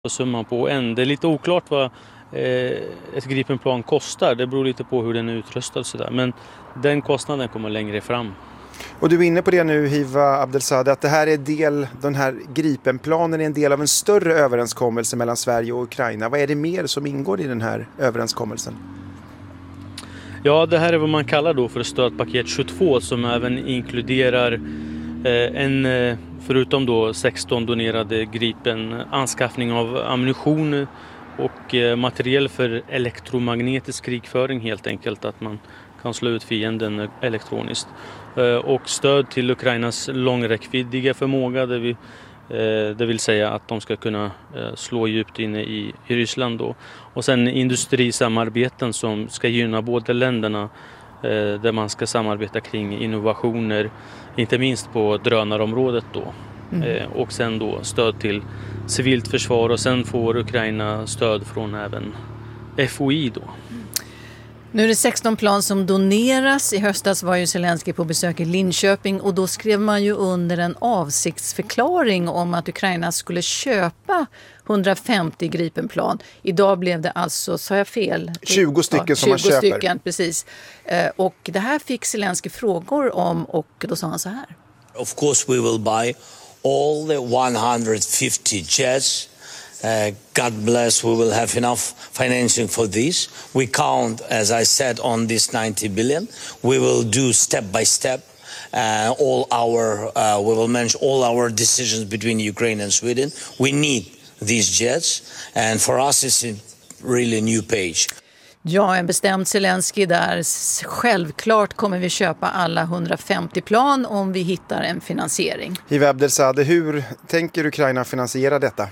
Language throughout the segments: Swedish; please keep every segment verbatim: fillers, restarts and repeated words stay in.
summan på en. Det är lite oklart vad eh, ett Gripenplan kostar. Det beror lite på hur den är utrustad. Så där. Men den kostnaden kommer längre fram. Och du är inne på det nu, Hiva Abdelzadeh, att det här är del, den här Gripenplanen är en del av en större överenskommelse mellan Sverige och Ukraina. Vad är det mer som ingår i den här överenskommelsen? Ja, det här är vad man kallar då för stödpaket tjugotvå som även inkluderar eh, en, eh, förutom då sexton donerade Gripen, anskaffning av ammunition och eh, materiell för elektromagnetisk krigföring helt enkelt, att man kan slå ut fienden elektroniskt. Eh, och stöd till Ukrainas långräckviddiga förmåga, det vill, eh, det vill säga att de ska kunna eh, slå djupt inne i, i Ryssland då. Och sen industrisamarbeten som ska gynna båda länderna, eh, där man ska samarbeta kring innovationer, inte minst på drönarområdet då. Mm. Eh, och sen då stöd till civilt försvar, och sen får Ukraina stöd från även F O I då. Nu är det sexton plan som doneras. I höstas var ju Zelensky på besök i Linköping och då skrev man ju under en avsiktsförklaring om att Ukraina skulle köpa hundrafemtio Gripenplan. Idag blev det alltså, sa jag fel? tjugo stycken ja, som man köper. tjugo stycken, precis. Och det här fick Zelensky frågor om, och då sa han så här. Of course we will buy all the one hundred fifty jets. Uh, God bless, we will have enough financing for this. We count, as I said, on this ninety billion. We will do step by step uh, all our, uh, we will manage all our decisions between Ukraine and Sweden. We need these jets, and for us it's a really new page. Ja, en bestämd Zelensky där. Självklart kommer vi köpa alla hundrafemtio plan om vi hittar en finansiering. Hiva Abdelzadeh, hur tänker Ukraina finansiera detta?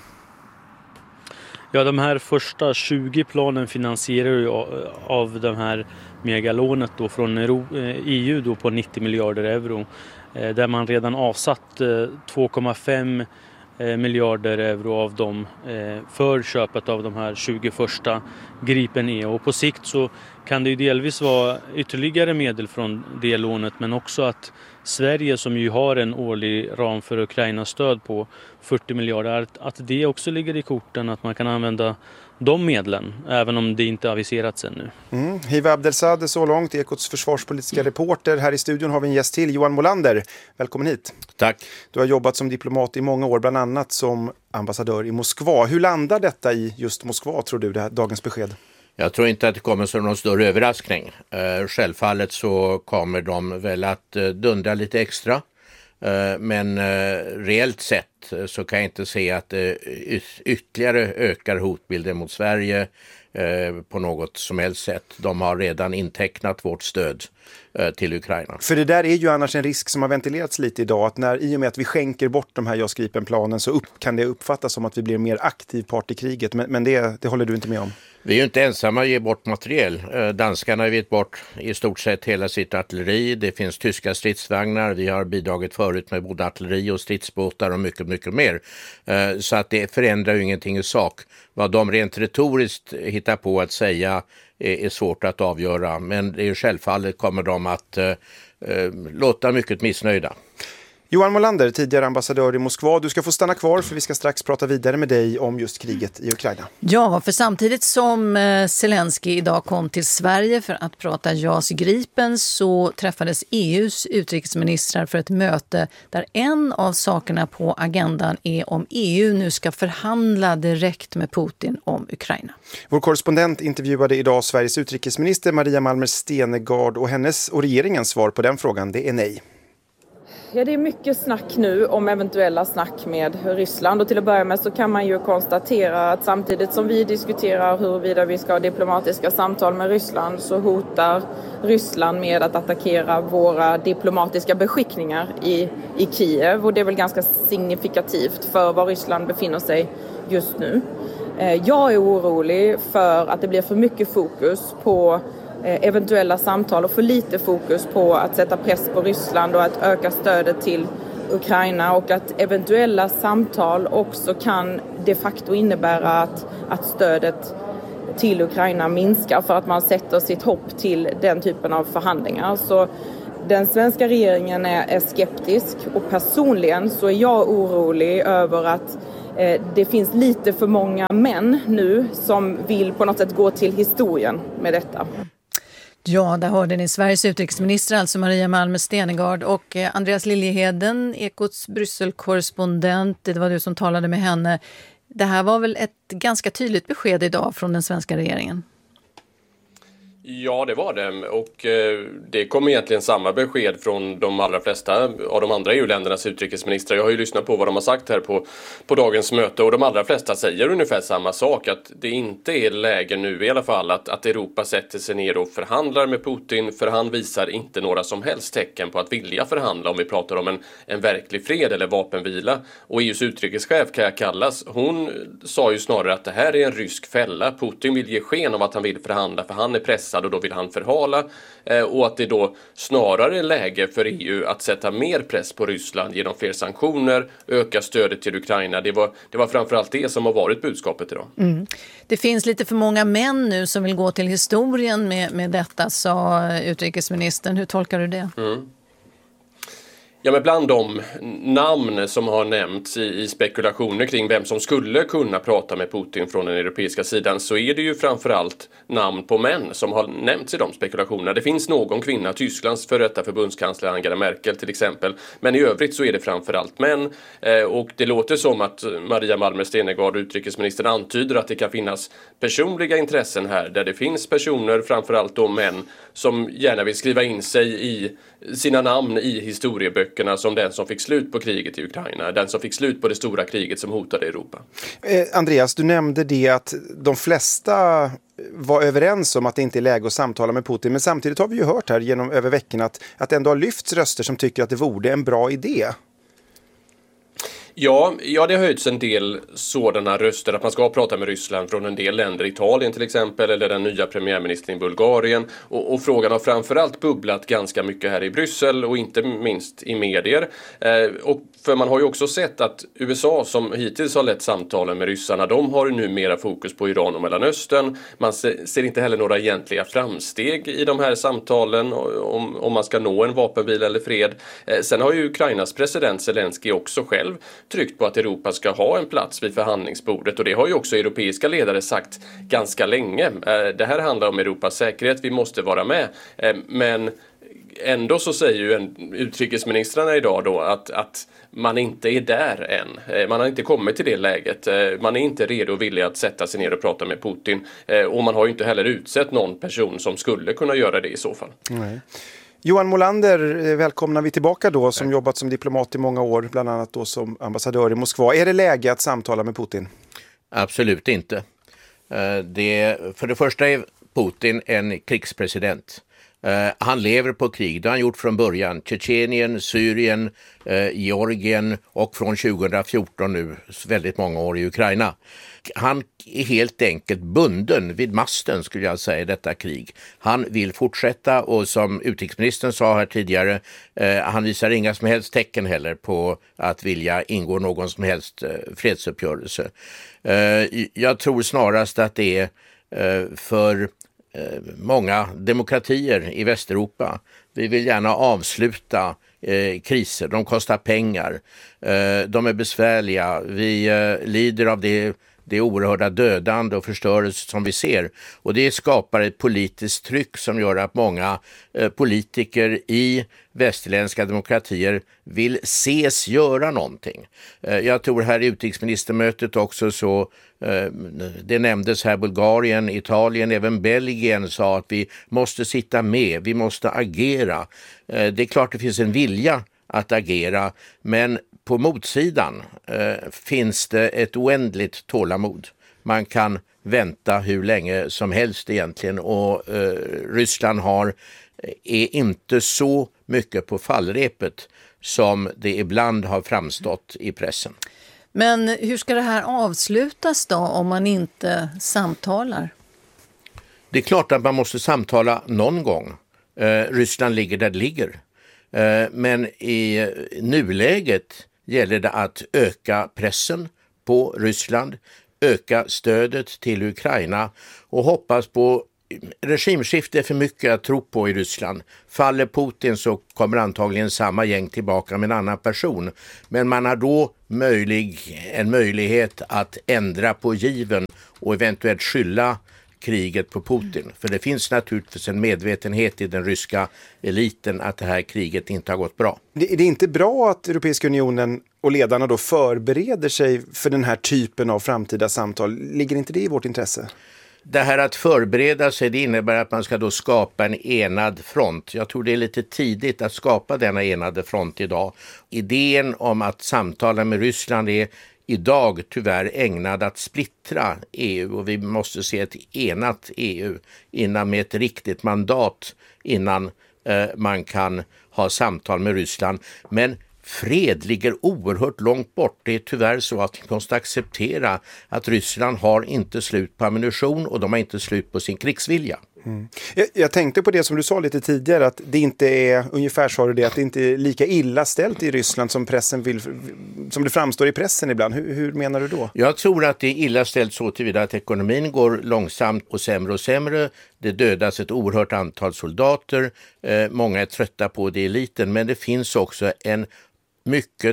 Ja, de här första tjugo planen finansierar ju av de här megalånet då från E U då på nittio miljarder euro. Där man redan avsatt två komma fem miljarder euro av dem för köpet av de här tjugo första Gripen E. Och på sikt så kan det ju delvis vara ytterligare medel från det lånet, men också att Sverige, som ju har en årlig ram för Ukrainas stöd på fyrtio miljarder, att det också ligger i korten, att man kan använda de medlen, även om det inte aviserats ännu. Mm. Hiva Abdelzadeh så långt, Ekots försvarspolitiska reporter. Här i studion har vi en gäst till, Johan Molander. Välkommen hit. Tack. Du har jobbat som diplomat i många år, bland annat som ambassadör i Moskva. Hur landar detta i just Moskva, tror du, det här, dagens besked? Jag tror inte att det kommer som någon större överraskning. Uh, självfallet så kommer de väl att uh, dundra lite extra. Uh, men uh, reellt sett uh, så kan jag inte se att det uh, ytterligare ökar hotbilden mot Sverige uh, på något som helst sätt. De har redan intecknat vårt stöd uh, till Ukraina. För det där är ju annars en risk som har ventilerats lite idag. Att när, i och med att vi skänker bort de här JAS Gripen-planen så upp, kan det uppfattas som att vi blir mer aktiv part i kriget. Men, men det, det håller du inte med om? Vi är ju inte ensamma att ge bort materiel. Danskarna har gett bort i stort sett hela sitt artilleri. Det finns tyska stridsvagnar. Vi har bidragit förut med både artilleri och stridsbåtar och mycket, mycket mer. Så att det förändrar ju ingenting i sak. Vad de rent retoriskt hittar på att säga är svårt att avgöra. Men det är ju självfallet kommer de att eh, låta mycket missnöjda. Johan Molander, tidigare ambassadör i Moskva. Du ska få stanna kvar för vi ska strax prata vidare med dig om just kriget i Ukraina. Ja, för samtidigt som Zelensky idag kom till Sverige för att prata JAS Gripen så träffades E U:s utrikesministrar för ett möte där en av sakerna på agendan är om E U nu ska förhandla direkt med Putin om Ukraina. Vår korrespondent intervjuade idag Sveriges utrikesminister Maria Malmer Stenergard och hennes och regeringens svar på den frågan, det är nej. Ja, det är mycket snack nu om eventuella snack med Ryssland och till att börja med så kan man ju konstatera att samtidigt som vi diskuterar huruvida vi ska ha diplomatiska samtal med Ryssland så hotar Ryssland med att attackera våra diplomatiska beskickningar i, i Kiev och det är väl ganska signifikativt för var Ryssland befinner sig just nu. Jag är orolig för att det blir för mycket fokus på eventuella samtal och för lite fokus på att sätta press på Ryssland och att öka stödet till Ukraina och att eventuella samtal också kan de facto innebära att, att stödet till Ukraina minskar för att man sätter sitt hopp till den typen av förhandlingar. Så den svenska regeringen är, är skeptisk och personligen så är jag orolig över att Det finns lite för många män nu som vill på något sätt gå till historien med detta. Ja, där hörde ni Sveriges utrikesminister, alltså Maria Malmer Stenergard, och Andreas Liljeheden, Ekots Brysselkorrespondent. Det var du som talade med henne. Det här var väl ett ganska tydligt besked idag från den svenska regeringen? Ja, det var det. Och eh, det kom egentligen samma besked från de allra flesta av de andra E U-ländernas utrikesministrar. Jag har ju lyssnat på vad de har sagt här på, på dagens möte, och de allra flesta säger ungefär samma sak. Att det inte är läge nu i alla fall att, att Europa sätter sig ner och förhandlar med Putin, för han visar inte några som helst tecken på att vilja förhandla om vi pratar om en, en verklig fred eller vapenvila. Och E U:s utrikeschef Kaja Kallas, hon sa ju snarare att det här är en rysk fälla. Putin vill ge sken av att han vill förhandla för han är pressad och då vill han förhala, eh, och att det då snarare är läge för E U att sätta mer press på Ryssland genom fler sanktioner, öka stödet till Ukraina. Det var, det var framförallt det som har varit budskapet idag. Mm. Det finns lite för många män nu som vill gå till historien med, med detta, sa utrikesministern. Hur tolkar du det? Mm. Ja, men bland de namn som har nämnts i, i spekulationer kring vem som skulle kunna prata med Putin från den europeiska sidan, så är det ju framförallt namn på män som har nämnts i de spekulationerna. Det finns någon kvinna, Tysklands före detta förbundskansler Angela Merkel till exempel, men i övrigt så är det framförallt män. Eh, och det låter som att Maria Malmer Stenergard, utrikesministern, antyder att det kan finnas personliga intressen här, där det finns personer, framförallt då män, som gärna vill skriva in sig i sina namn i historieböckerna som den som fick slut på kriget i Ukraina, den som fick slut på det stora kriget som hotade Europa. Eh, Andreas, du nämnde det att de flesta var överens om att det inte är läge att samtala med Putin, men samtidigt har vi ju hört här genom över veckan att, att ändå har lyfts röster som tycker att det vore en bra idé. Ja, ja, det har höjts en del sådana röster att man ska prata med Ryssland från en del länder, Italien till exempel, eller den nya premiärministern i Bulgarien. Och, och frågan har framförallt bubblat ganska mycket här i Bryssel och inte minst i medier. Eh, och för man har ju också sett att U S A, som hittills har lett samtalen med ryssarna, de har nu mera fokus på Iran och Mellanöstern. Man ser, ser inte heller några egentliga framsteg i de här samtalen om, om man ska nå en vapenvila eller fred. Eh, sen har ju Ukrainas president Zelensky också själv tryckt på att Europa ska ha en plats vid förhandlingsbordet, och det har ju också europeiska ledare sagt ganska länge. Det här handlar om Europas säkerhet, vi måste vara med. Men ändå så säger ju en, utrikesministrarna idag då att, att man inte är där än. Man har inte kommit till det läget. Man är inte redo och villig att sätta sig ner och prata med Putin, och man har ju inte heller utsett någon person som skulle kunna göra det i så fall. Nej. Johan Molander, välkomnar vi tillbaka då, som jobbat som diplomat i många år, bland annat då som ambassadör i Moskva. Är det läge att samtala med Putin? Absolut inte. Det, för det första är Putin en krigspresident. Uh, han lever på krig, det har han gjort från början. Tjetjenien, Syrien, uh, Georgien och från tjugohundrafjorton nu väldigt många år i Ukraina. Han är helt enkelt bunden vid masten, skulle jag säga, i detta krig. Han vill fortsätta, och som utrikesministern sa här tidigare, uh, han visar inga som helst tecken heller på att vilja ingå någon som helst uh, fredsuppgörelse. Uh, jag tror snarast att det är uh, för många demokratier i Västeuropa. Vi vill gärna avsluta eh, kriser. De kostar pengar. Eh, de är besvärliga. Vi eh, lider av det, det oerhörda dödande och förstörelse som vi ser. Och det skapar ett politiskt tryck som gör att många eh, politiker i västerländska demokratier vill ses göra någonting. Eh, jag tror här i utrikesministermötet också så det nämndes här Bulgarien, Italien, även Belgien sa att vi måste sitta med, vi måste agera. Det är klart det finns en vilja att agera, men på motsidan finns det ett oändligt tålamod. Man kan vänta hur länge som helst egentligen, och Ryssland har, är inte så mycket på fallrepet som det ibland har framstått i pressen. Men hur ska det här avslutas då om man inte samtalar? Det är klart att man måste samtala någon gång. Eh, Ryssland ligger där det ligger. Eh, men i nuläget gäller det att öka pressen på Ryssland, öka stödet till Ukraina och hoppas på regimskifte är för mycket att tro på i Ryssland. Faller Putin så kommer antagligen samma gäng tillbaka med en annan person. Men man har då möjlig, en möjlighet att ändra på given och eventuellt skylla kriget på Putin. För det finns naturligtvis en medvetenhet i den ryska eliten att det här kriget inte har gått bra. Det, det är inte bra att Europeiska unionen och ledarna då förbereder sig för den här typen av framtida samtal. Ligger inte det i vårt intresse? Det här att förbereda sig, det innebär att man ska då skapa en enad front. Jag tror det är lite tidigt att skapa denna enade front idag. Idén om att samtala med Ryssland är idag tyvärr ägnad att splittra E U, och vi måste se ett enat E U innan med ett riktigt mandat innan eh, man kan ha samtal med Ryssland. Men fred ligger oerhört långt bort. Det är tyvärr så att vi måste acceptera att Ryssland har inte slut på ammunition och de har inte slut på sin krigsvilja. Mm. Jag, jag tänkte på det som du sa lite tidigare, att det inte är, ungefär sa du det, att det inte är lika illa ställt i Ryssland som pressen vill, som det framstår i pressen ibland. Hur, hur menar du då? Jag tror att det är illa ställt så tillvida att ekonomin går långsamt och sämre och sämre. Det dödas ett oerhört antal soldater. Eh, många är trötta på det i eliten, men det finns också en mycket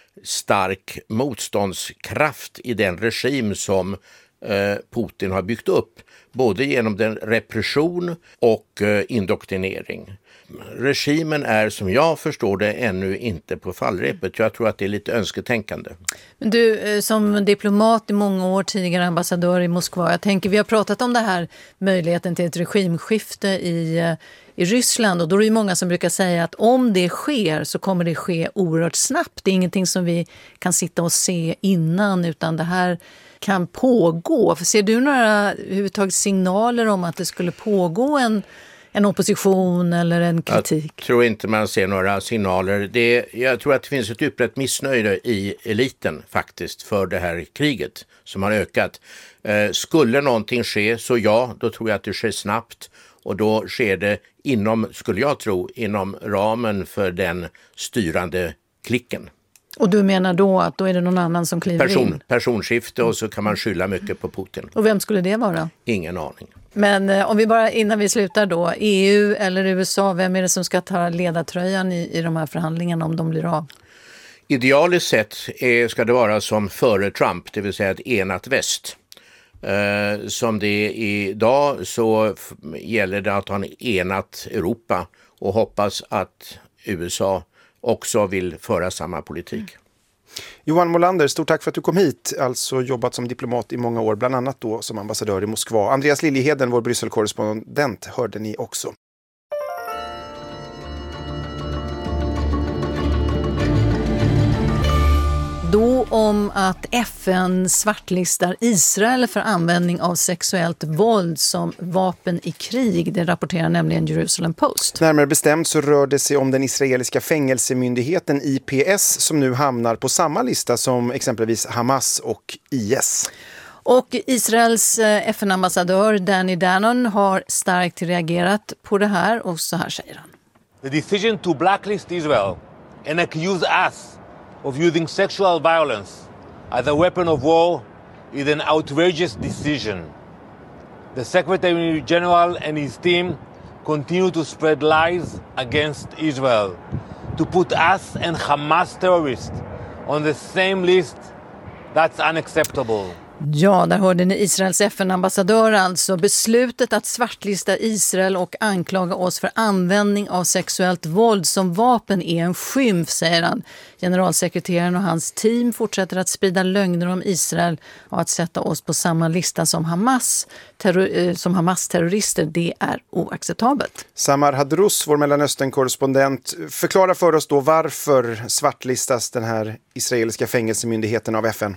stark motståndskraft i den regim som eh, Putin har byggt upp. Både genom den repression och eh, indoktrinering. Regimen är, som jag förstår det, ännu inte på fallrepet. Jag tror att det är lite önsketänkande. Men du, som diplomat i många år, tidigare ambassadör i Moskva, jag tänker, vi har pratat om det här, möjligheten till ett regimskifte i, i Ryssland, och då är det ju många som brukar säga att om det sker så kommer det ske oerhört snabbt. Det är ingenting som vi kan sitta och se innan, utan det här kan pågå. För ser du några överhuvudtaget signaler om att det skulle pågå en, en opposition eller en kritik? Jag tror inte man ser några signaler. Det, jag tror att det finns ett utbrett missnöje i eliten faktiskt för det här kriget som har ökat. Eh, skulle någonting ske så ja, då tror jag att det sker snabbt. Och då sker det inom, skulle jag tro, inom ramen för den styrande klicken. Och du menar då att då är det någon annan som kliver Person, in? Personskifte, och så kan man skylla mycket på Putin. Och vem skulle det vara? Ingen aning. Men eh, om vi bara, innan vi slutar då, E U eller U S A, vem är det som ska ta ledartröjan i, i de här förhandlingarna om de blir av? Idealiskt sett är, ska det vara som före Trump, det vill säga ett enat väst. Eh, som det är idag så f- gäller det att ha en enat Europa och hoppas att U S A också vill föra samma politik. Johan Molander, stort tack för att du kom hit. Alltså jobbat som diplomat i många år, bland annat då som ambassadör i Moskva. Andreas Liljeheden, vår Bryssel-korrespondent, hörde ni också. Då om att F N svartlistar Israel för användning av sexuellt våld som vapen i krig. Det rapporterar nämligen Jerusalem Post. Närmare bestämt så rör det sig om den israeliska fängelsemyndigheten I P S som nu hamnar på samma lista som exempelvis Hamas och I S. Och Israels F N-ambassadör Danny Danon har starkt reagerat på det här, och så här säger han. The decision to blacklist Israel and accuse us of using sexual violence as a weapon of war is an outrageous decision. The Secretary General and his team continue to spread lies against Israel, to put us and Hamas terrorists on the same list. That's unacceptable. Ja, där hörde ni Israels F N-ambassadör alltså. Beslutet att svartlista Israel och anklaga oss för användning av sexuellt våld som vapen är en skymf, säger han. Generalsekreteraren och hans team fortsätter att sprida lögner om Israel och att sätta oss på samma lista som Hamas, terror- som Hamas-terrorister. Det är oacceptabelt. Samar Hadrous, vår Mellanöstern-korrespondent, förklara för oss då varför svartlistas den här israeliska fängelsemyndigheten av F N?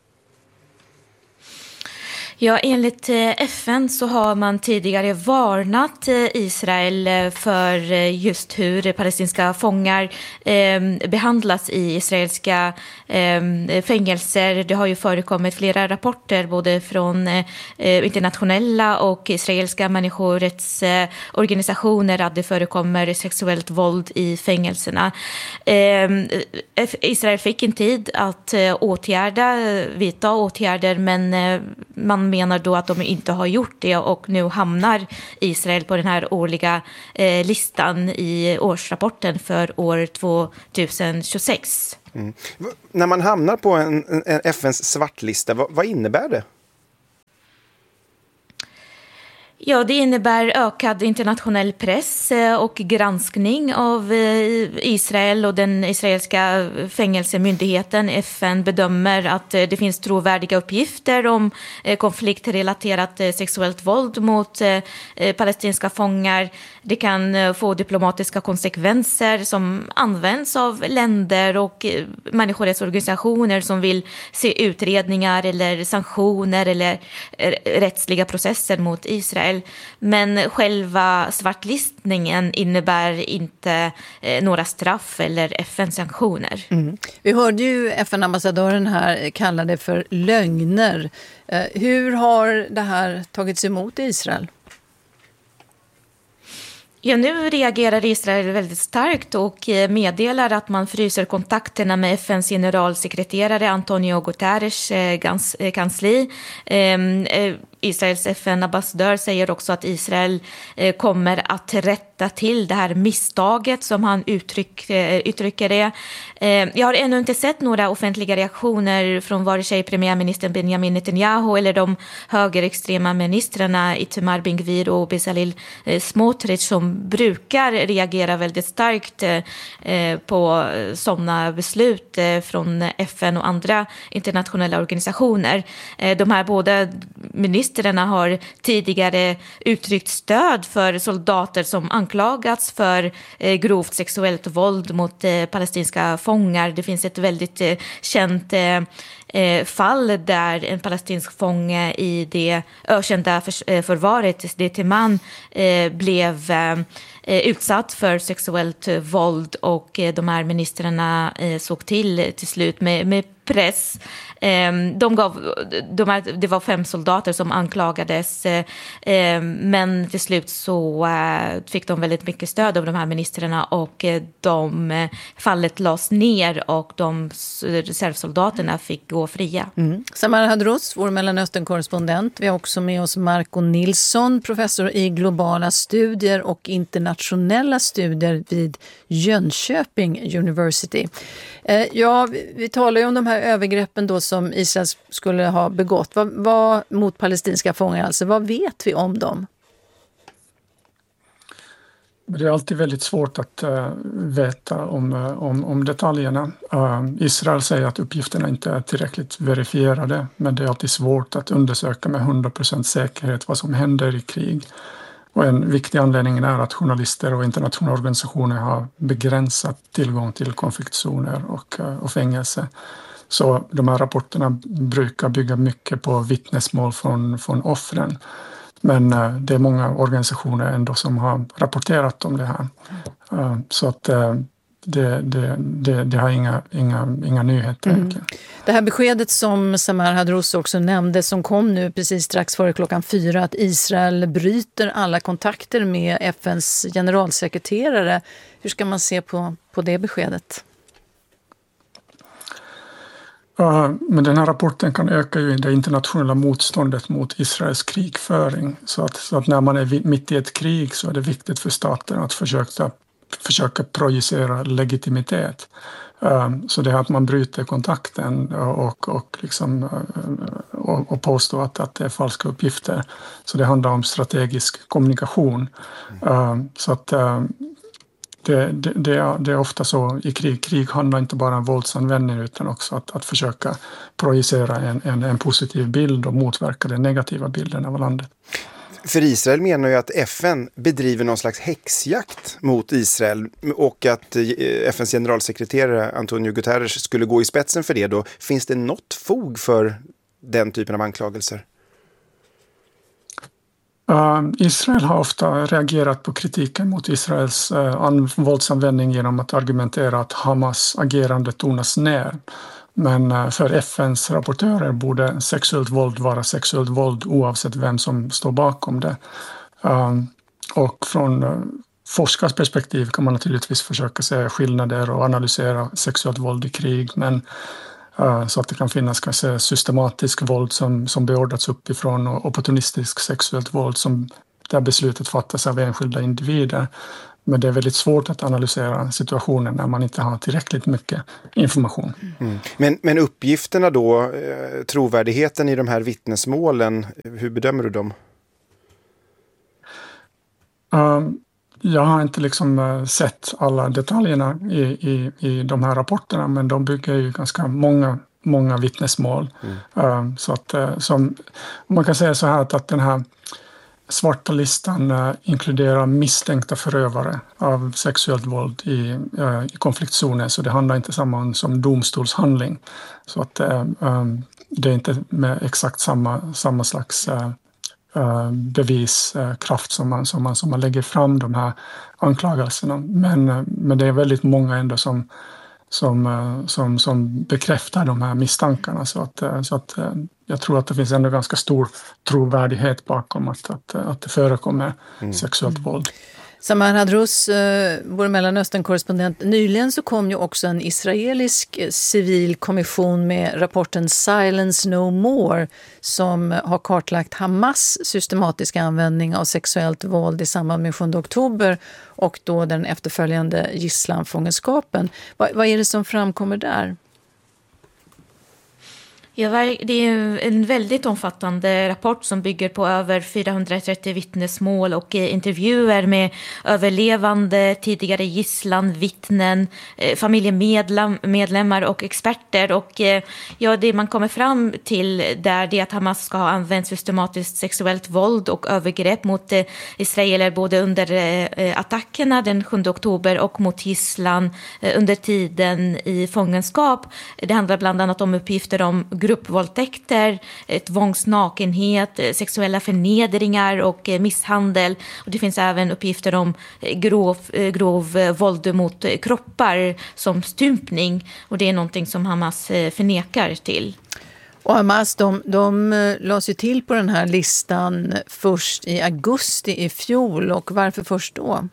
Ja, enligt F N så har man tidigare varnat Israel för just hur palestinska fångar eh, behandlas i israeliska eh, fängelser. Det har ju förekommit flera rapporter både från eh, internationella och israeliska människorättsorganisationer att det förekommer sexuellt våld i fängelserna. Eh, Israel fick en tid att åtgärda, vidta åtgärder, men eh, man han menar då att de inte har gjort det och nu hamnar Israel på den här årliga eh, listan i årsrapporten för år tjugohundratjugosex. Mm. När man hamnar på en, en F N:s svartlista, vad, vad innebär det? Ja, det innebär ökad internationell press och granskning av Israel, och den israeliska fängelsemyndigheten F N bedömer att det finns trovärdiga uppgifter om konfliktrelaterat sexuellt våld mot palestinska fångar. Det kan få diplomatiska konsekvenser som används av länder och människorättsorganisationer som vill se utredningar eller sanktioner eller rättsliga processer mot Israel. Men själva svartlistningen innebär inte eh, några straff eller F N-sanktioner. Mm. Vi hörde ju F N-ambassadören här kalla det för lögner. Eh, hur har det här tagits emot i Israel? Ja, nu reagerar Israel väldigt starkt och meddelar att man fryser kontakterna med F N:s generalsekreterare Antonio Guterres kansli. Israels F N-ambassadör säger också att Israel kommer att rätta till det här misstaget, som han uttryck, uttrycker det. Jag har ännu inte sett några offentliga reaktioner från vare sig premiärministern Benjamin Netanyahu eller de högerextrema ministrarna Itamar Ben-Gvir och Bezalel Smotrich, som brukar reagera väldigt starkt på sådana beslut från F N och andra internationella organisationer. De här båda ministrarna har tidigare uttryckt stöd för soldater som anklagats för grovt sexuellt våld mot palestinska fångar. Det finns ett väldigt känt fall där en palestinsk fånge i det ökända förvaret, det Timan, blev utsatt för sexuellt våld, och de här ministrarna såg till till slut med, med press. De gav, de här, det var fem soldater som anklagades, men till slut så fick de väldigt mycket stöd av de här ministrarna, och de fallet lades ner och de reservsoldaterna fick gå fria. Mm. Samar Hadros, vår Mellanöstern-korrespondent. Vi har också med oss Marco Nilsson, professor i globala studier och internationella studier vid Jönköping University. Eh, ja, vi, vi talar ju om de här övergreppen då som Israel skulle ha begått. Vad, vad mot palestinska fångar, alltså vad vet vi om dem? Det är alltid väldigt svårt att uh, veta om, uh, om, om detaljerna. Uh, Israel säger att uppgifterna inte är tillräckligt verifierade, men det är alltid svårt att undersöka med hundra procent säkerhet vad som händer i krig. Och en viktig anledning är att journalister och internationella organisationer har begränsat tillgång till konfliktzoner och, uh, och fängelse. Så de här rapporterna brukar bygga mycket på vittnesmål från, från offren. Men uh, det är många organisationer ändå som har rapporterat om det här. Uh, så att uh, det, det, det, det har inga, inga, inga nyheter. Mm. Det här beskedet som Samar Hadros också nämnde, som kom nu precis strax före klockan fyra, att Israel bryter alla kontakter med F N:s generalsekreterare. Hur ska man se på, på det beskedet? Uh, men den här rapporten kan öka ju det internationella motståndet mot Israels krigföring. Så att, så att när man är mitt i ett krig så är det viktigt för staten att försöka, försöka projicera legitimitet. Uh, så det är att man bryter kontakten och, och, liksom, uh, och, och påstår att, att det är falska uppgifter. Så det handlar om strategisk kommunikation. Uh, så att... Uh, Det, det, det, är, det är ofta så i krig. Krig handlar inte bara om våldsanvändning utan också att, att försöka projicera en, en, en positiv bild och motverka den negativa bilden av landet. För Israel menar ju att F N bedriver någon slags häxjakt mot Israel och att F N:s generalsekreterare Antonio Guterres skulle gå i spetsen för det. Då finns det något fog för den typen av anklagelser? Uh, Israel har ofta reagerat på kritiken mot Israels uh, våldsanvändning genom att argumentera att Hamas agerande tonas ner. Men uh, för F N:s rapportörer borde sexuellt våld vara sexuellt våld oavsett vem som står bakom det. Uh, och från uh, forskars perspektiv kan man naturligtvis försöka se skillnader och analysera sexuellt våld i krig. Men Så att det kan finnas kanske systematisk våld som, som beordrats uppifrån och opportunistisk sexuellt våld som där beslutet fattas av enskilda individer. Men det är väldigt svårt att analysera situationen när man inte har tillräckligt mycket information. Mm. Men, men uppgifterna då, trovärdigheten i de här vittnesmålen, hur bedömer du dem? Um, jag har inte liksom sett alla detaljerna i, i, i de här rapporterna, men de bygger ju ganska många, många vittnesmål. Mm. Um, så att, som, man kan säga så här att, att den här svarta listan uh, inkluderar misstänkta förövare av sexuellt våld i, uh, i konfliktzoner, så det handlar inte samma som domstolshandling. Så att uh, um, det är inte med exakt samma, samma slags uh, uh, beviskraft uh, som, man, som, man, som man lägger fram de här anklagelserna. Men, uh, men det är väldigt många ändå som, som, uh, som, som bekräftar de här misstankarna. Så att, uh, så att uh, jag tror att det finns ändå ganska stor trovärdighet bakom att, att, att det förekommer mm. sexuellt våld. Samar Hadrouz, vår Mellanöstern-korrespondent. Nyligen så kom ju också en israelisk civil kommission med rapporten Silence No More som har kartlagt Hamas systematiska användning av sexuellt våld i samband med sjunde oktober och då den efterföljande gisslanfångenskapen. Vad, vad är det som framkommer där? Ja, det är en väldigt omfattande rapport som bygger på över fyrahundratrettio vittnesmål och intervjuer med överlevande, tidigare gisslan, vittnen, familjemedlemmar och experter. Och ja, det man kommer fram till där det är att Hamas ska ha använt systematiskt sexuellt våld och övergrepp mot israeler både under attackerna den sjunde oktober och mot gisslan under tiden i fångenskap. Det handlar bland annat om uppgifter om gruppvåldtäkter, tvångsnakenhet, sexuella förnedringar och misshandel. Och det finns även uppgifter om grov, grov våld mot kroppar som stympning. Och det är någonting som Hamas förnekar till. Och Hamas, de, de lades ju till på den här listan först i augusti i fjol. Och varför först då?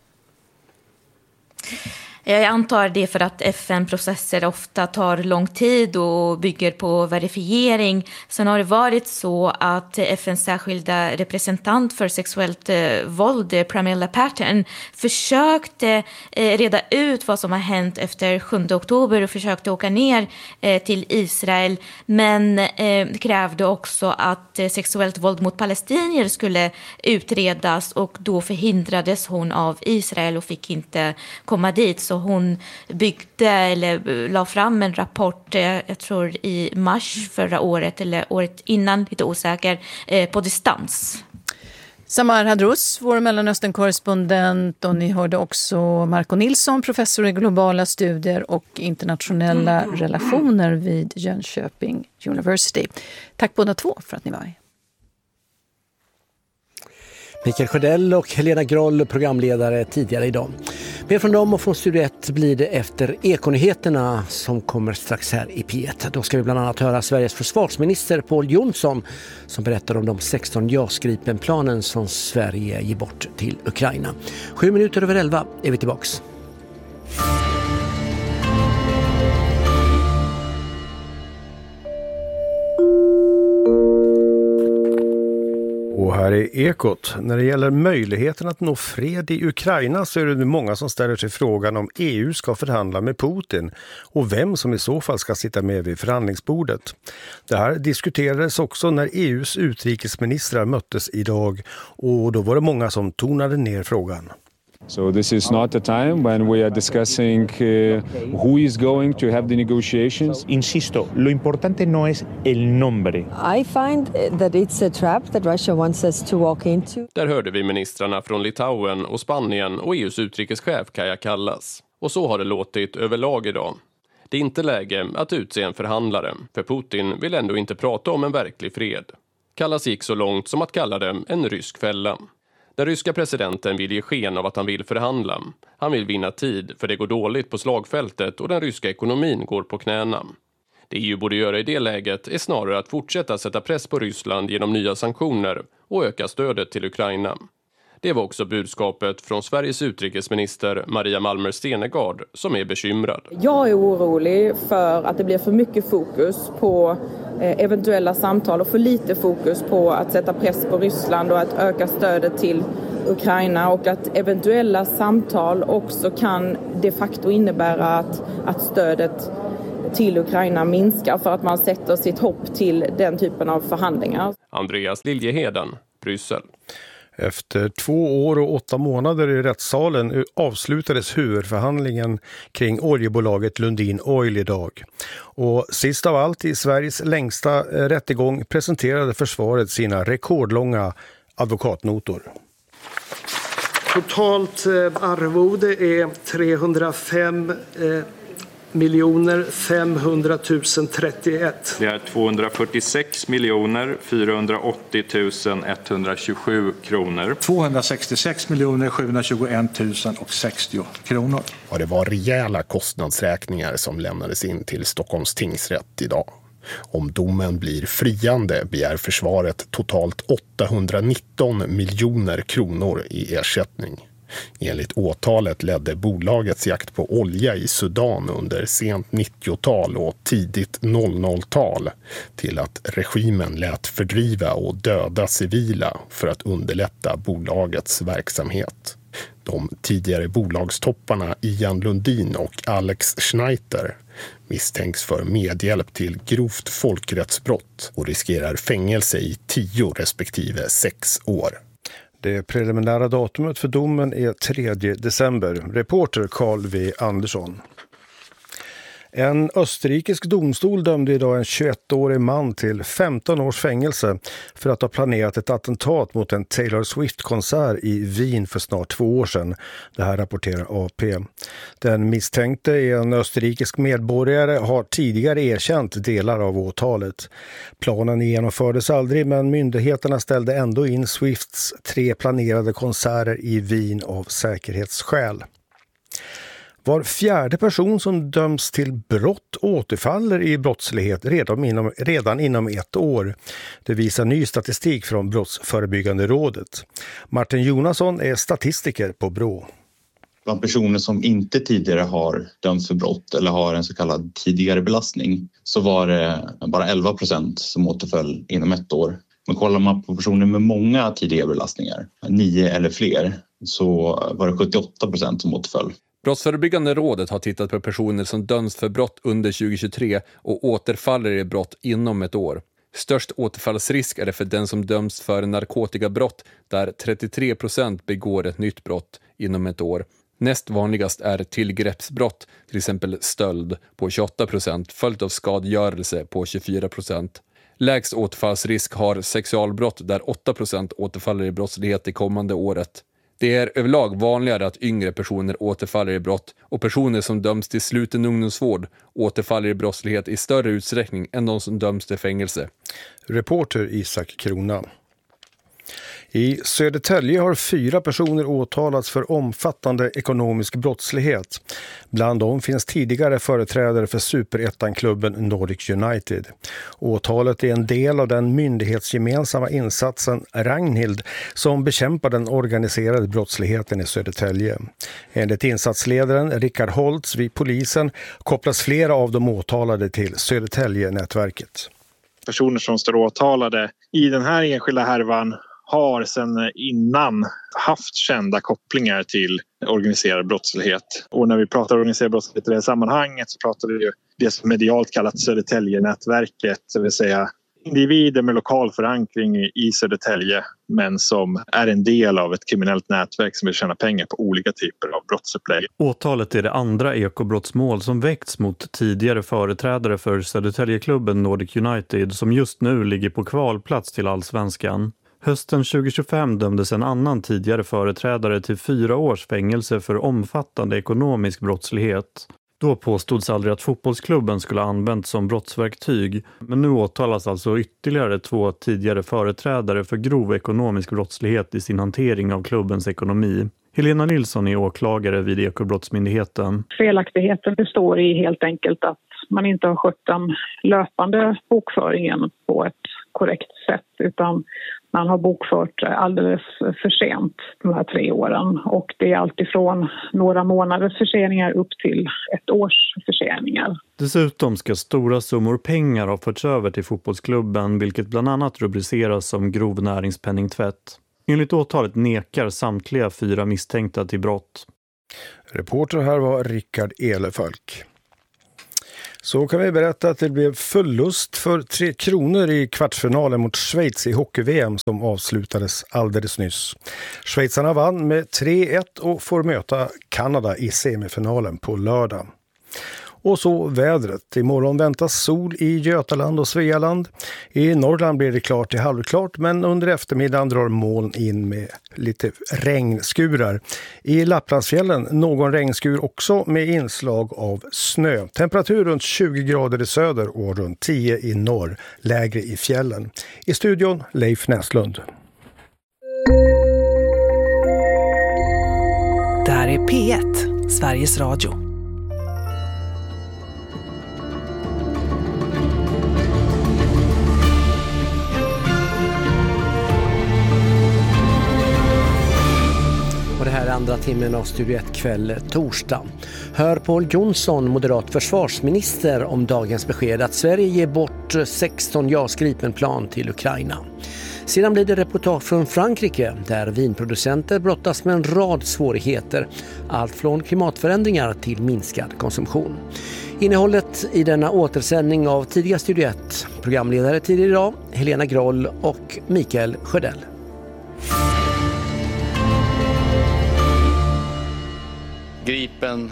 Jag antar det för att F N-processer ofta tar lång tid och bygger på verifiering. Sen har det varit så att F N:s särskilda representant för sexuellt eh, våld, Pramila Patten, försökte eh, reda ut vad som har hänt efter sjunde oktober och försökte åka ner eh, till Israel. Men eh, krävde också att eh, sexuellt våld mot palestinier skulle utredas och då förhindrades hon av Israel och fick inte komma dit. Så hon byggde eller la fram en rapport, jag tror i mars förra året eller året innan, lite osäker, på distans. Samar Hadrouz, vår Mellanöstern-korrespondent, och ni hörde också Marco Nilsson, professor i globala studier och internationella relationer vid Jönköping University. Tack båda två för att ni var här. Mikael Sjödell och Helena Groll, programledare tidigare idag. Mer från dem och från Studio ett blir det efter Ekonyheterna som kommer strax här i P ett. Då ska vi bland annat höra Sveriges försvarsminister Pål Jonsson som berättar om de sexton JAS-Gripen-planen som Sverige ger bort till Ukraina. Sju minuter över elva är vi tillbaks. Och här är Ekot. När det gäller möjligheten att nå fred i Ukraina så är det många som ställer sig frågan om E U ska förhandla med Putin och vem som i så fall ska sitta med vid förhandlingsbordet. Det här diskuterades också när E U:s utrikesministrar möttes idag och då var det många som tonade ner frågan. So this is not a time when we are discussing uh, who is going to have the negotiations. Insisto, lo importante no es el nombre. I find that it's a trap that Russia wants us to walk into. Där hörde vi ministrarna från Litauen och Spanien och E U:s utrikeschef Kaja Kallas. Och så har det låtit överlag idag. Det är inte läge att utse en förhandlare, för Putin vill ändå inte prata om en verklig fred. Kallas gick så långt som att kalla det en rysk fälla. Den ryska presidenten vill ge sken av att han vill förhandla. Han vill vinna tid för det går dåligt på slagfältet och den ryska ekonomin går på knäna. Det E U borde göra i det läget är snarare att fortsätta sätta press på Ryssland genom nya sanktioner och öka stödet till Ukraina. Det var också budskapet från Sveriges utrikesminister Maria Malmer Stenergard, som är bekymrad. Jag är orolig för att det blir för mycket fokus på eventuella samtal och för lite fokus på att sätta press på Ryssland och att öka stödet till Ukraina, och att eventuella samtal också kan de facto innebära att, att stödet till Ukraina minskar för att man sätter sitt hopp till den typen av förhandlingar. Andreas Liljeheden, Bryssel. Efter två år och åtta månader i rättssalen avslutades huvudförhandlingen kring oljebolaget Lundin Oil idag. Och sist av allt i Sveriges längsta rättegång presenterade försvaret sina rekordlånga advokatnotor. Totalt arvode är trehundrafem miljoner femhundratusen trettioett. Det är tvåhundrafyrtiosex miljoner fyrahundraåttio tusen etthundratjugosju kronor. tvåhundrasextiosex miljoner sjuhundratjugoett tusen sextio kronor. Och det var rejäla kostnadsräkningar som lämnades in till Stockholms tingsrätt idag. Om domen blir friande begär försvaret totalt åttahundranitton miljoner kronor i ersättning. Enligt åtalet ledde bolagets jakt på olja i Sudan under sent nittiotal och tidigt noll noll-tal till att regimen lät fördriva och döda civila för att underlätta bolagets verksamhet. De tidigare bolagstopparna Ian Lundin och Alex Schneider misstänks för medhjälp till grovt folkrättsbrott och riskerar fängelse i tio respektive sex år. Det preliminära datumet för domen är tredje december. Reporter Carl V. Andersson. En österrikisk domstol dömde idag en tjugoettårig man till femton års fängelse för att ha planerat ett attentat mot en Taylor Swift-konsert i Wien för snart två år sedan. Det här rapporterar A P. Den misstänkte är en österrikisk medborgare, har tidigare erkänt delar av åtalet. Planen genomfördes aldrig, men myndigheterna ställde ändå in Swifts tre planerade konserter i Wien av säkerhetsskäl. Var fjärde person som döms till brott återfaller i brottslighet redan inom, redan inom ett år. Det visar ny statistik från Brottsförebyggande rådet. Martin Jonasson är statistiker på Brå. Bland personer som inte tidigare har dömts för brott eller har en så kallad tidigare belastning så var det bara elva procent som återföll inom ett år. Men kollar man på personer med många tidigare belastningar, nio eller fler, så var det sjuttioåtta procent som återföll. Brottsförebyggande rådet har tittat på personer som döms för brott under tjugohundratjugotre och återfaller i brott inom ett år. Störst återfallsrisk är det för den som döms för narkotikabrott, där trettiotre procent begår ett nytt brott inom ett år. Näst vanligast är tillgreppsbrott, till exempel stöld, på tjugoåtta procent, följt av skadegörelse på tjugofyra procent. Lägst återfallsrisk har sexualbrott, där åtta procent återfaller i brottslighet det kommande året. Det är överlag vanligare att yngre personer återfaller i brott och personer som döms till sluten ungdomsvård återfaller i brottslighet i större utsträckning än de som döms till fängelse. Reporter Isak Krona. I Södertälje har fyra personer åtalats för omfattande ekonomisk brottslighet. Bland dem finns tidigare företrädare för superettanklubben Nordic United. Åtalet är en del av den myndighetsgemensamma insatsen Ragnhild som bekämpar den organiserade brottsligheten i Södertälje. Enligt insatsledaren Rickard Holtz vid polisen kopplas flera av de åtalade till Södertälje-nätverket. Personer som står åtalade i den här enskilda härvan har sedan innan haft kända kopplingar till organiserad brottslighet. Och när vi pratar organiserad brottslighet i det här sammanhanget så pratar vi ju det som medialt kallat Södertälje-nätverket, det vill säga individer med lokal förankring i Södertälje men som är en del av ett kriminellt nätverk som vill tjäna pengar på olika typer av brottsupplägg. Åtalet är det andra ekobrottsmål som väckts mot tidigare företrädare för Södertäljeklubben Nordic United som just nu ligger på kvalplats till Allsvenskan. Hösten tjugohundratjugofem dömdes en annan tidigare företrädare till fyra års fängelse för omfattande ekonomisk brottslighet. Då påstods aldrig att fotbollsklubben skulle ha använts som brottsverktyg, men nu åtalas alltså ytterligare två tidigare företrädare för grov ekonomisk brottslighet i sin hantering av klubbens ekonomi. Helena Nilsson är åklagare vid Ekobrottsmyndigheten. Felaktigheten består i helt enkelt att man inte har skött den löpande bokföringen på ett korrekt sätt, utan man har bokfört alldeles för sent de här tre åren. Och det är alltifrån några månaders förseningar upp till ett års förseningar. Dessutom ska stora summor pengar ha förts över till fotbollsklubben, vilket bland annat rubriceras som grov näringspenningtvätt. Enligt åtalet nekar samtliga fyra misstänkta till brott. Reporter här var Rickard Elefalk. Så kan vi berätta att det blev förlust för Tre Kronor i kvartsfinalen mot Schweiz i hockey-V M som avslutades alldeles nyss. Schweizarna vann med tre ett och får möta Kanada i semifinalen på lördag. Och så vädret. Imorgon väntas sol i Götaland och Svealand. I Norrland blir det klart till halvklart, men under eftermiddagen drar moln in med lite regnskurar. I Lapplandsfjällen någon regnskur också med inslag av snö. Temperatur runt tjugo grader i söder och runt tio i norr, lägre i fjällen. I studion Leif Näslund. Det här är P ett, Sveriges Radio. Och det här är andra timmen av Studio ett kväll torsdag. Hör Pål Jonsson, moderat försvarsminister, om dagens besked att Sverige ger bort sexton JAS Gripen-plan till Ukraina. Sedan blir det reportage från Frankrike där vinproducenter brottas med en rad svårigheter. Allt från klimatförändringar till minskad konsumtion. Innehållet i denna återsändning av tidiga Studio ett. Programledare tidigare idag Helena Groll och Mikael Sjödell. Gripen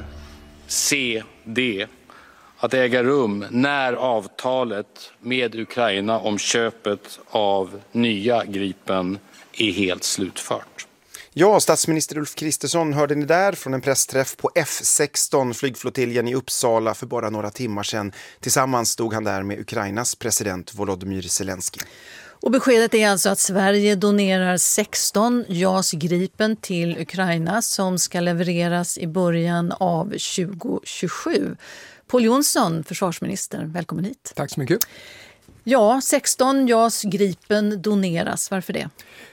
C D att äga rum när avtalet med Ukraina om köpet av nya Gripen är helt slutfört. Ja, statsminister Ulf Kristersson hörde ni där från en pressträff på F sexton, flygflottiljen i Uppsala för bara några timmar sedan. Tillsammans stod han där med Ukrainas president Volodymyr Zelensky. Och beskedet är alltså att Sverige donerar sexton JAS Gripen till Ukraina som ska levereras i början av tjugo tjugosju. Pål Jonsson, försvarsminister, välkommen hit. Tack så mycket. Ja, sexton JAS Gripen doneras. Varför det?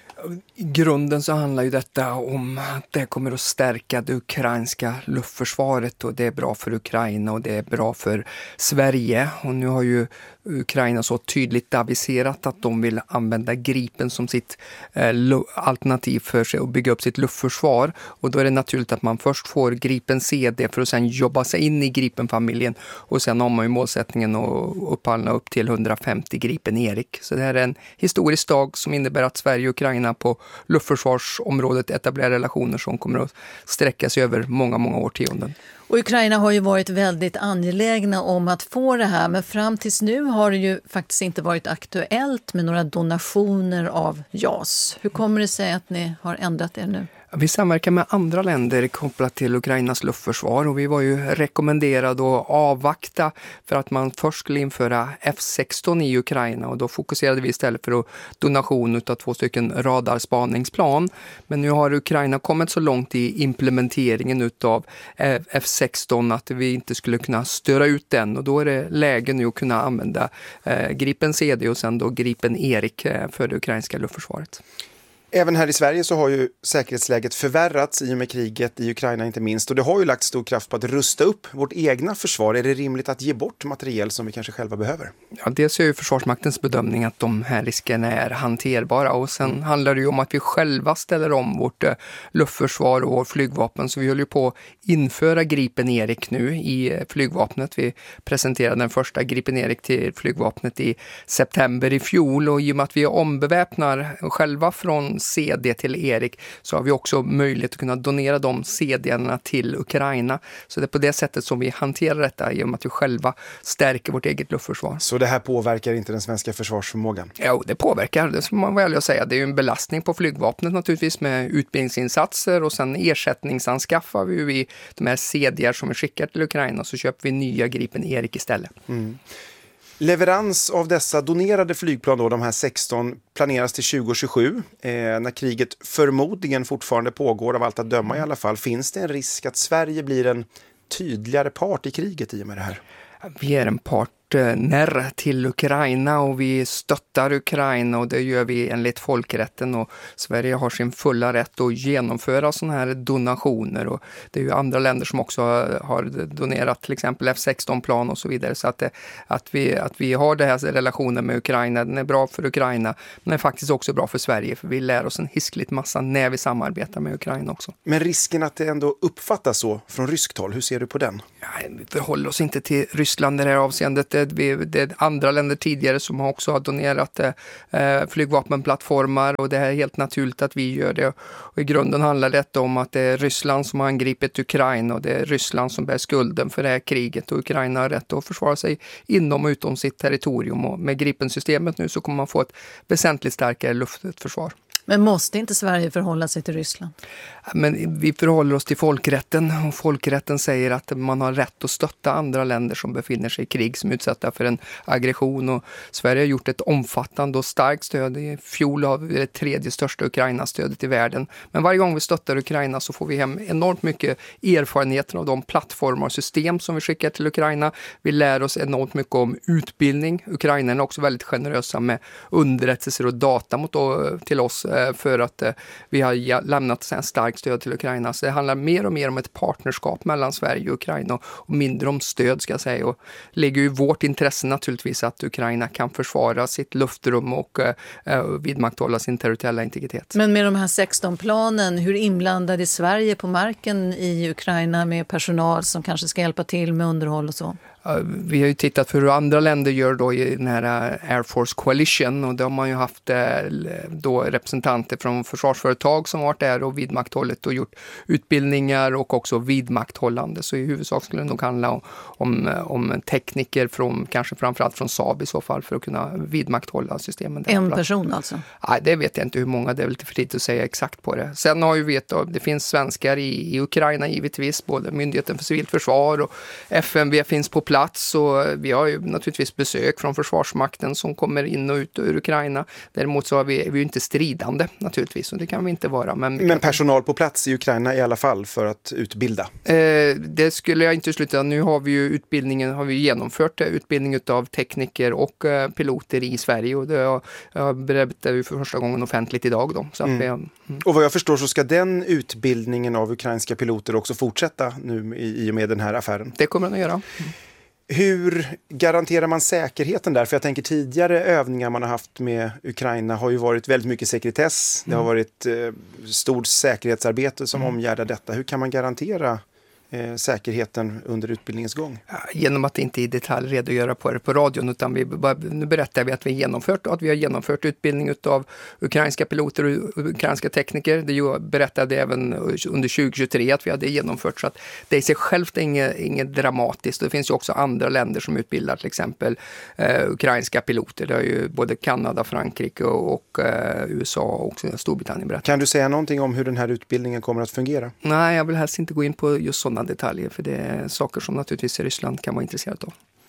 I grunden så handlar ju detta om att det kommer att stärka det ukrainska luftförsvaret och det är bra för Ukraina och det är bra för Sverige. Och nu har ju Ukraina så tydligt aviserat att de vill använda Gripen som sitt eh, alternativ för sig och bygga upp sitt luftförsvar. Och då är det naturligt att man först får Gripen C D för att sen jobba sig in i Gripen-familjen. Och sen har man ju målsättningen att upphandla upp till hundrafemtio Gripen Erik. Så det här är en historisk dag som innebär att Sverige och Ukraina på luftförsvarsområdet etablerar relationer som kommer att sträcka sig över många, många årtionden. Och Ukraina har ju varit väldigt angelägna om att få det här, men fram tills nu har det ju faktiskt inte varit aktuellt med några donationer av JAS. Hur kommer det sig att ni har ändrat er nu? Vi samverkar med andra länder kopplat till Ukrainas luftförsvar och vi var ju rekommenderade att avvakta för att man först skulle införa F sexton i Ukraina och då fokuserade vi istället för donation av två stycken radarspaningsplan. Men nu har Ukraina kommit så långt i implementeringen av F sexton att vi inte skulle kunna störa ut den och då är det läge nu att kunna använda Gripen C D och sen då Gripen Erik för det ukrainska luftförsvaret. Även här i Sverige så har ju säkerhetsläget förvärrats i och med kriget i Ukraina inte minst. Och det har ju lagt stor kraft på att rusta upp vårt egna försvar. Är det rimligt att ge bort materiel som vi kanske själva behöver? Ja, dels är ju Försvarsmaktens bedömning att de här riskerna är hanterbara. Och sen mm. handlar det ju om att vi själva ställer om vårt eh, luftförsvar och vår flygvapen. Så vi håller ju på att införa Gripen Erik nu i eh, flygvapnet. Vi presenterade den första Gripen Erik till flygvapnet i september i fjol. Och i och med att vi ombeväpnar själva från C D till Erik så har vi också möjlighet att kunna donera de C D-erna till Ukraina. Så det är på det sättet som vi hanterar detta genom att vi själva stärker vårt eget luftförsvar. Så det här påverkar inte den svenska försvarsförmågan? Jo, det påverkar. Det ska man väl säga. Det är ju en belastning på flygvapnet naturligtvis med utbildningsinsatser och sen ersättningsanskaffar vi de här C D-er som vi skickar till Ukraina så köper vi nya Gripen Erik istället. Mm. Leverans av dessa donerade flygplan, då, de här sexton, planeras till tjugo tjugosju. Eh, när kriget förmodligen fortfarande pågår, av allt att döma i alla fall, finns det en risk att Sverige blir en tydligare part i kriget i och med det här? Vi är en part exportnärr till Ukraina och vi stöttar Ukraina och det gör vi enligt folkrätten och Sverige har sin fulla rätt att genomföra sådana här donationer och det är ju andra länder som också har donerat till exempel F sexton-plan och så vidare så att, att, vi, att vi har den här relationen med Ukraina, den är bra för Ukraina men är faktiskt också bra för Sverige för vi lär oss en hiskligt massa när vi samarbetar med Ukraina också. Men risken att det ändå uppfattas så från ryskt håll, hur ser du på den? Ja, vi förhåller oss inte till Ryssland i det här avseendet. Det är, det är andra länder tidigare som också har donerat eh, flygvapenplattformar och det är helt naturligt att vi gör det. Och i grunden handlar det om att det är Ryssland som har angripit Ukraina och det är Ryssland som bär skulden för det här kriget och Ukraina har rätt att försvara sig inom och utom sitt territorium och med Gripen-systemet nu så kommer man få ett väsentligt starkare luftförsvar. Men måste inte Sverige förhålla sig till Ryssland? Men vi förhåller oss till folkrätten och folkrätten säger att man har rätt att stötta andra länder som befinner sig i krig som är utsatta för en aggression och Sverige har gjort ett omfattande och starkt stöd. I fjol har vi det tredje största Ukraina-stödet i världen. Men varje gång vi stöttar Ukraina så får vi hem enormt mycket erfarenheter av de plattformar och system som vi skickar till Ukraina. Vi lär oss enormt mycket om utbildning. Ukraina är också väldigt generösa med underrättelser och data mot, till oss för att vi har lämnat en stark stöd till Ukraina. Så det handlar mer och mer om ett partnerskap mellan Sverige och Ukraina och mindre om stöd ska jag säga. Och det ligger ju i vårt intresse naturligtvis att Ukraina kan försvara sitt luftrum och eh, vidmakthålla sin territoriella integritet. Men med de här sexton-planen, hur inblandad är Sverige på marken i Ukraina med personal som kanske ska hjälpa till med underhåll och så? Vi har ju tittat för hur andra länder gör då i den här Air Force Coalition och då har man ju haft då representanter från försvarsföretag som varit där och vidmakthållet och gjort utbildningar och också vidmakthållande. Så i huvudsak skulle det nog handla om, om, om tekniker från, kanske framförallt från Saab i så fall för att kunna vidmakthålla systemen. En person alltså? Nej, det vet jag inte hur många, det är väl lite för tidigt att säga exakt på det. Sen har ju vet då, det finns svenskar i, i Ukraina givetvis, både Myndigheten för civilt försvar och F M V finns på plats. Plats och vi har ju naturligtvis besök från Försvarsmakten som kommer in och ut ur Ukraina. Däremot så är vi, är vi ju inte stridande naturligtvis och det kan vi inte vara. Men, men personal på plats i Ukraina i alla fall för att utbilda? Eh, det skulle jag inte sluta. Nu har vi ju utbildningen, har vi genomfört utbildning av tekniker och eh, piloter i Sverige och det har, jag berättade ju för första gången offentligt idag då. Så att mm. vi, mm. Och vad jag förstår så ska den utbildningen av ukrainska piloter också fortsätta nu i, i och med den här affären? Det kommer den att göra. Mm. Hur garanterar man säkerheten där? För jag tänker tidigare övningar man har haft med Ukraina har ju varit väldigt mycket sekretess. Det har varit eh, stort säkerhetsarbete som mm. omgärdar detta. Hur kan man garantera eh, säkerheten under utbildningens gång? Ja, genom att inte i detalj redogöra på det på radion utan vi, nu berättar vi att vi har genomfört att vi har genomfört utbildning av ukrainska piloter och ukrainska tekniker. Det berättade även under tjugohundratjugotre att vi hade genomfört så att det i sig självt är inget, inget dramatiskt. Det finns ju också andra länder som utbildar till exempel eh, ukrainska piloter. Det är ju både Kanada, Frankrike och, och eh, U S A och Storbritannien berättat. Kan du säga någonting om hur den här utbildningen kommer att fungera? Nej, jag vill helst inte gå in på just sådana detaljer för det är saker som naturligtvis Ryssland kan vara intresserat av.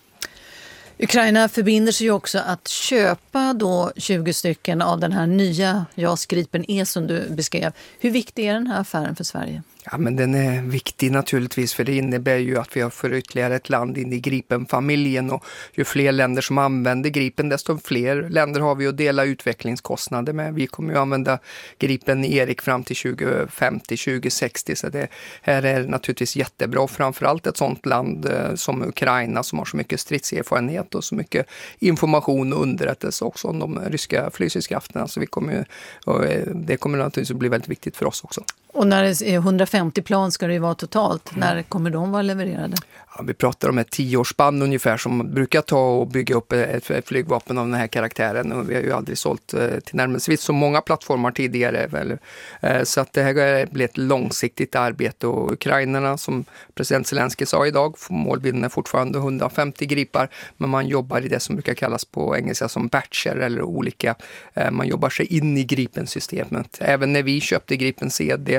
Ukraina förbinder sig ju också att köpa då tjugo stycken av den här nya JAS Gripen E som du beskrev. Hur viktig är den här affären för Sverige? Ja, men den är viktig naturligtvis för det innebär ju att vi har för ytterligare ett land in i Gripen-familjen och ju fler länder som använder Gripen desto fler länder har vi att dela utvecklingskostnader med. Vi kommer ju använda Gripen Erik fram till tjugo femtio till tjugo sextio så det här är naturligtvis jättebra. Framförallt ett sånt land som Ukraina som har så mycket stridserfarenhet och så mycket information och underrättelse också om de ryska flygstridskrafterna så vi kommer, och det kommer naturligtvis att bli väldigt viktigt för oss också. Och när det är hundrafemtio plan ska det ju vara totalt. Mm. När kommer de vara levererade? Ja, vi pratar om ett tioårsspann ungefär som brukar ta och bygga upp ett, ett flygvapen av den här karaktären. Och vi har ju aldrig sålt eh, till närmast så många plattformar tidigare. Väl? Eh, så att det här blir ett långsiktigt arbete och ukrainarna som president Zelensky sa idag, målbilden är fortfarande hundrafemtio gripar men man jobbar i det som brukar kallas på engelska som batcher eller olika. Eh, man jobbar sig in i Gripen-systemet. Även när vi köpte Gripen C D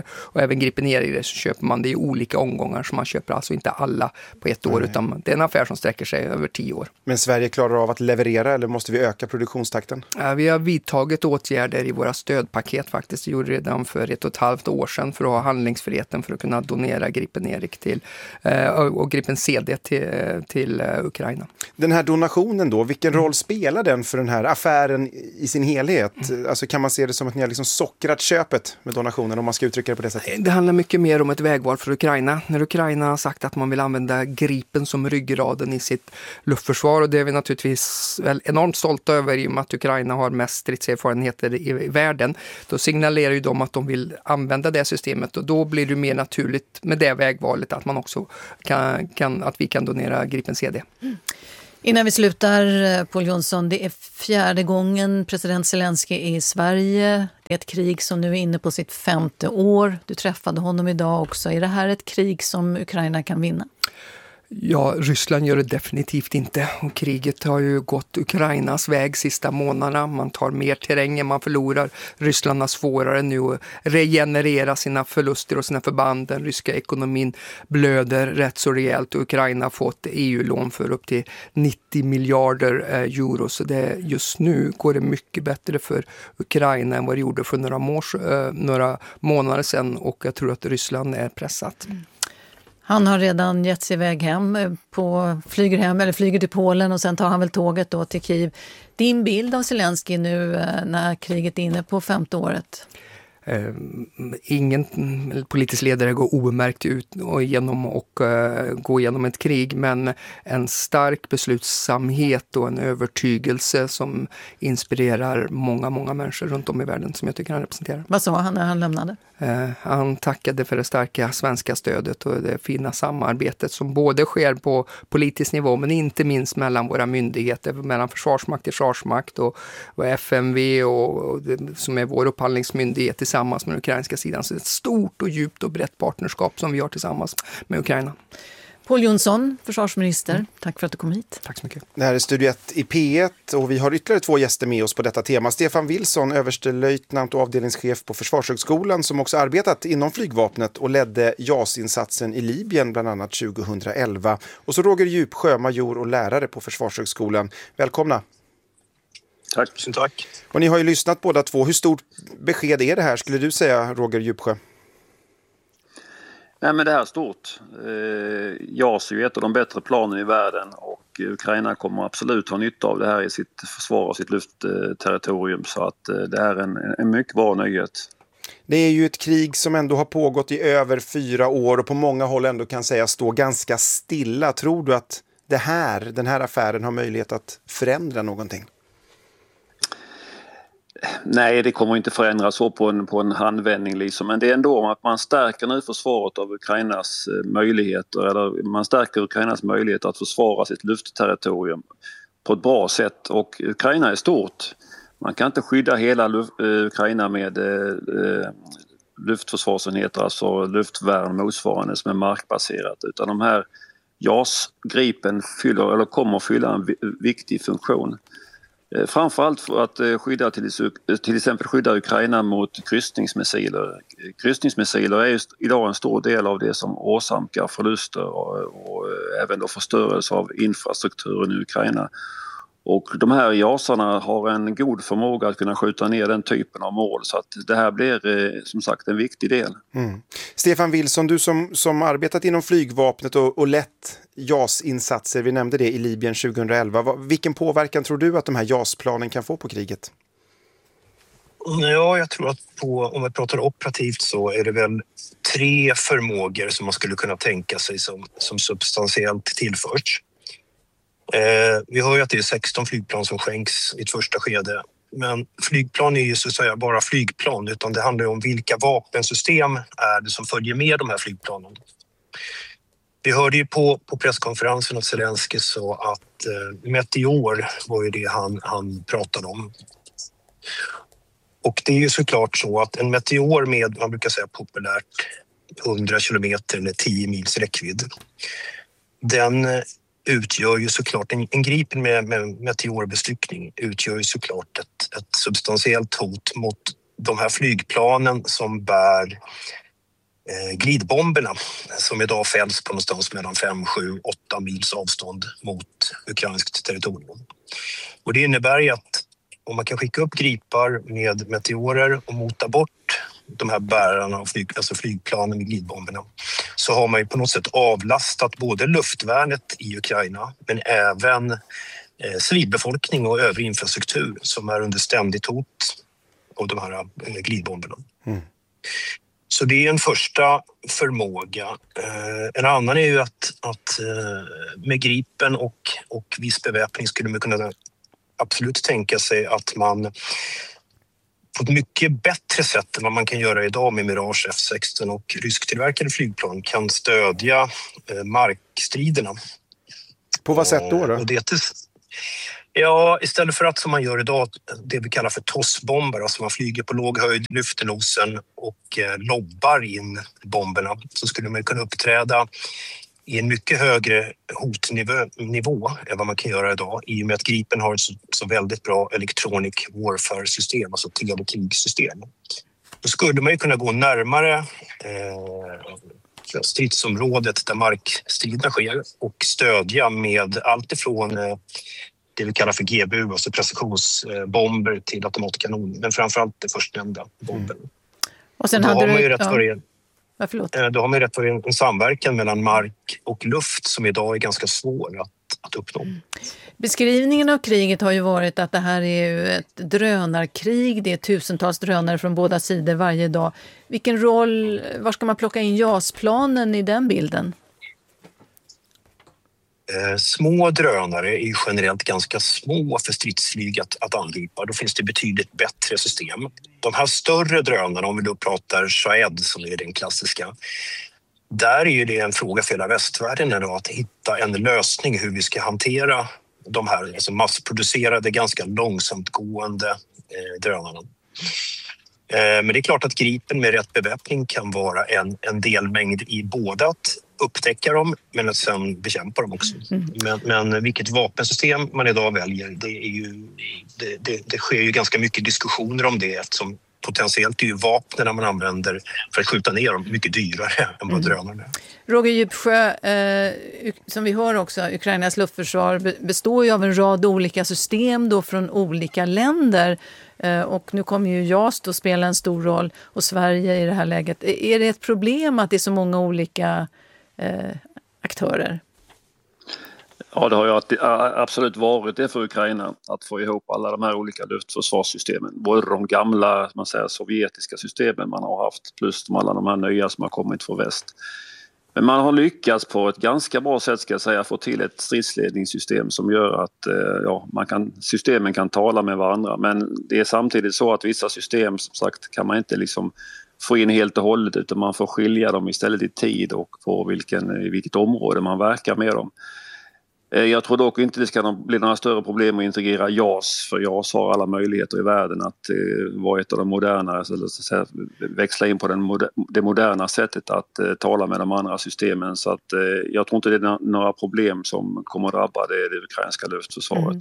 Och även Gripen E så köper man det i olika omgångar, så man köper alltså inte alla på ett år, mm. utan det är en affär som sträcker sig över tio år. Men Sverige klarar av att leverera, eller måste vi öka produktionstakten? Ja, vi har vidtagit åtgärder i våra stödpaket faktiskt. Vi gjorde redan för ett och ett halvt år sedan för att ha handlingsfriheten för att kunna donera Gripen E till eh, och Gripen C D till, till uh, Ukraina. Den här donationen då, vilken roll spelar den för den här affären i sin helhet? Mm. Alltså kan man se det som att ni har liksom sockrat köpet med donationen, om man ska uttrycka det på det sättet? Det handlar mycket mer om ett vägval för Ukraina. När Ukraina har sagt att man vill använda Gripen som ryggraden i sitt luftförsvar, och det är vi naturligtvis väl enormt stolta över i och med att Ukraina har mest stridserfarenheter i, i världen, då signalerar ju de att de vill använda det systemet, och då blir det mer naturligt med det vägvalet att man också kan, kan att vi kan donera Gripen C D. Mm. Innan vi slutar, Pål Jonsson, det är fjärde gången president Zelensky är i Sverige. Det är ett krig som nu är inne på sitt femte år. Du träffade honom idag också. Är det här ett krig som Ukraina kan vinna? Ja, Ryssland gör det definitivt inte, och kriget har ju gått Ukrainas väg sista månaderna. Man tar mer terräng än man förlorar. Ryssland har svårare nu att regenerera sina förluster och sina förband. Den ryska ekonomin blöder rätt så rejält, och Ukraina har fått E U-lån för upp till nittio miljarder euro. Så det, just nu går det mycket bättre för Ukraina än vad det gjorde för några, mårs, några månader sedan, och jag tror att Ryssland är pressat. Mm. Han har redan gett sig iväg hem, på, flyger hem eller flyger till Polen, och sen tar han väl tåget då till Kiev. Din bild av Zelensky nu när kriget är inne på femte året? Uh, ingen politisk ledare går omärkt ut och genom och uh, gå igenom ett krig, men en stark beslutsamhet och en övertygelse som inspirerar många, många människor runt om i världen, som jag tycker han representerar. Vad sa han när han lämnade? Uh, han tackade för det starka svenska stödet och det fina samarbetet som både sker på politisk nivå, men inte minst mellan våra myndigheter, mellan försvarsmakt och försvarsmakt och, och F M V och, och det, som är vår upphandlingsmyndighet tillsammans med den ukrainska sidan. Så det är ett stort och djupt och brett partnerskap som vi har tillsammans med Ukraina. Pål Jonsson, försvarsminister, mm. tack för att du kom hit. Tack så mycket. Det här är Studio ett i P ett, och vi har ytterligare två gäster med oss på detta tema. Stefan Wilson, överstelöjtnant och avdelningschef på Försvarshögskolan, som också arbetat inom flygvapnet och ledde J A S-insatsen i Libyen bland annat tjugohundraelva. Och så Roger Djupsjö, major och lärare på Försvarshögskolan. Välkomna. Tack. Tack. Och ni har ju lyssnat båda två. Hur stort besked är det här, skulle du säga, Roger Djupsjö? Nej, men det här är stort. Eh, J A S är ju ett av de bättre planen i världen, och Ukraina kommer absolut ha nytta av det här i sitt försvar av sitt luftterritorium, så att eh, det här är en, en mycket bra nyhet. Det är ju ett krig som ändå har pågått i över fyra år och på många håll ändå kan säga stå ganska stilla. Tror du att det här, den här affären har möjlighet att förändra någonting? Nej, det kommer inte förändras så på en, på en handvändning liksom. Men det är ändå att man stärker nu försvaret av Ukrainas möjligheter, eller man stärker Ukrainas möjligheter att försvara sitt luftterritorium på ett bra sätt. Och Ukraina är stort. Man kan inte skydda hela luft, eh, Ukraina med eh, luftförsvarsenheter, alltså luftvärn motsvarande som är markbaserat, utan de här J A S-gripen fyller, eller kommer fylla en viktig funktion. Framförallt för att skydda till, till exempel skydda Ukraina mot kryssningsmissiler. Kryssningsmissiler är just idag en stor del av det som åsamkar förluster och, och även då förstörelse av infrastrukturen i Ukraina. Och de här jasarna har en god förmåga att kunna skjuta ner den typen av mål, så att det här blir som sagt en viktig del. Mm. Stefan Wilson, du som, som arbetat inom flygvapnet och, och lett J A S-insatser, vi nämnde det i Libyen tjugohundraelva. Vilken påverkan tror du att de här J A S-planen kan få på kriget? Ja, jag tror att på, om vi pratar operativt så är det väl tre förmågor som man skulle kunna tänka sig som, som substantiellt tillförts. Eh, vi hör ju att det är sexton flygplan som skänks i ett första skede. Men flygplan är ju så att säga bara flygplan, utan det handlar om vilka vapensystem är det som följer med de här flygplanen. Vi hörde ju på, på presskonferensen att Zelensky sa att eh, Meteor var ju det han, han pratade om. Och det är ju såklart så att en Meteor med, man brukar säga populärt, hundra kilometer eller tio mils räckvidd, den utgör ju såklart, en, en Gripen med, med meteorbestyckning utgör ju såklart ett, ett substantiellt hot mot de här flygplanen som bär glidbomberna som idag fälls på någonstans mellan fem, sju, åtta mils avstånd mot ukrainskt territorium. Och det innebär ju att om man kan skicka upp gripar med meteorer och mota bort de här bärarna och flyg, alltså flygplanen med glidbomberna, så har man ju på något sätt avlastat både luftvärnet i Ukraina men även eh, civilbefolkning och övrig infrastruktur som är under ständigt hot av de här eh, glidbomberna. Mm. Så det är en första förmåga. Eh, en annan är ju att, att eh, med Gripen och, och viss beväpning skulle man kunna absolut tänka sig att man på ett mycket bättre sätt än vad man kan göra idag med Mirage F sexton och rysktillverkade flygplan kan stödja eh, markstriderna. På vad sätt då? då? Och det är, ja, istället för att som man gör idag, det vi kallar för tossbomber, alltså man flyger på låg höjd, lyfter nosen och eh, lobbar in bomberna, så skulle man kunna uppträda i en mycket högre hotnivå nivå än vad man kan göra idag, i och med att Gripen har ett så, så väldigt bra electronic warfare-system, alltså telekrigsystem. Då skulle man ju kunna gå närmare eh, stridsområdet där markstriderna sker och stödja med allt ifrån eh, det vi kallar för G B U, alltså precisionsbomber till automatkanoner, men framförallt det förstnämnda bomben. Mm. Och sen då hade har man du, ju rätt ja. för det. Ja, förlåt. Då har man rätt för en, en samverkan mellan mark och luft som idag är ganska svår att, att uppnå. Mm. Beskrivningen av kriget har ju varit att det här är ju ett drönarkrig. Det är tusentals drönare från båda sidor varje dag. Vilken roll, var ska man plocka in JAS-planen i den bilden? Eh, små drönare är ju generellt ganska små för stridsflyg att, att angripa. Då finns det betydligt bättre system. De här större drönarna, om vi då pratar Shahed som är den klassiska, där är ju det en fråga för hela västvärlden idag att hitta en lösning hur vi ska hantera de här alltså massproducerade, ganska långsamt gående eh, drönarna. Eh, men det är klart att Gripen med rätt beväpning kan vara en, en delmängd i både att upptäcka dem men att sen bekämpa dem också. Mm. Men, men vilket vapensystem man idag väljer, det, är ju, det, det, det sker ju ganska mycket diskussioner om det, eftersom potentiellt är ju vapnen man använder för att skjuta ner dem mycket dyrare än vad mm. drönarna är. Roger Djupsjö, eh, som vi hör också, Ukrainas luftförsvar består ju av en rad olika system då från olika länder. Eh, och nu kommer ju JAS att spela en stor roll och Sverige i det här läget. Är det ett problem att det är så många olika eh, aktörer? Ja, det har ju absolut varit det för Ukraina att få ihop alla de här olika luftförsvarssystemen. Både de gamla man säger, sovjetiska systemen man har haft plus de alla de här nya som har kommit från väst. Men man har lyckats på ett ganska bra sätt ska jag säga få till ett stridsledningssystem som gör att ja, man kan, systemen kan tala med varandra. Men det är samtidigt så att vissa system som sagt kan man inte liksom få in helt och hållet utan man får skilja dem istället i tid och på vilken, i vilket område man verkar med dem. Jag tror dock inte det ska bli några större problem att integrera JAS, för JAS har alla möjligheter i världen att eh, vara ett av de moderna, eller så att säga, växla in på den moder- det moderna sättet att eh, tala med de andra systemen. Så att eh, jag tror inte det är några problem som kommer att drabba det, det ukrainska luftförsvaret.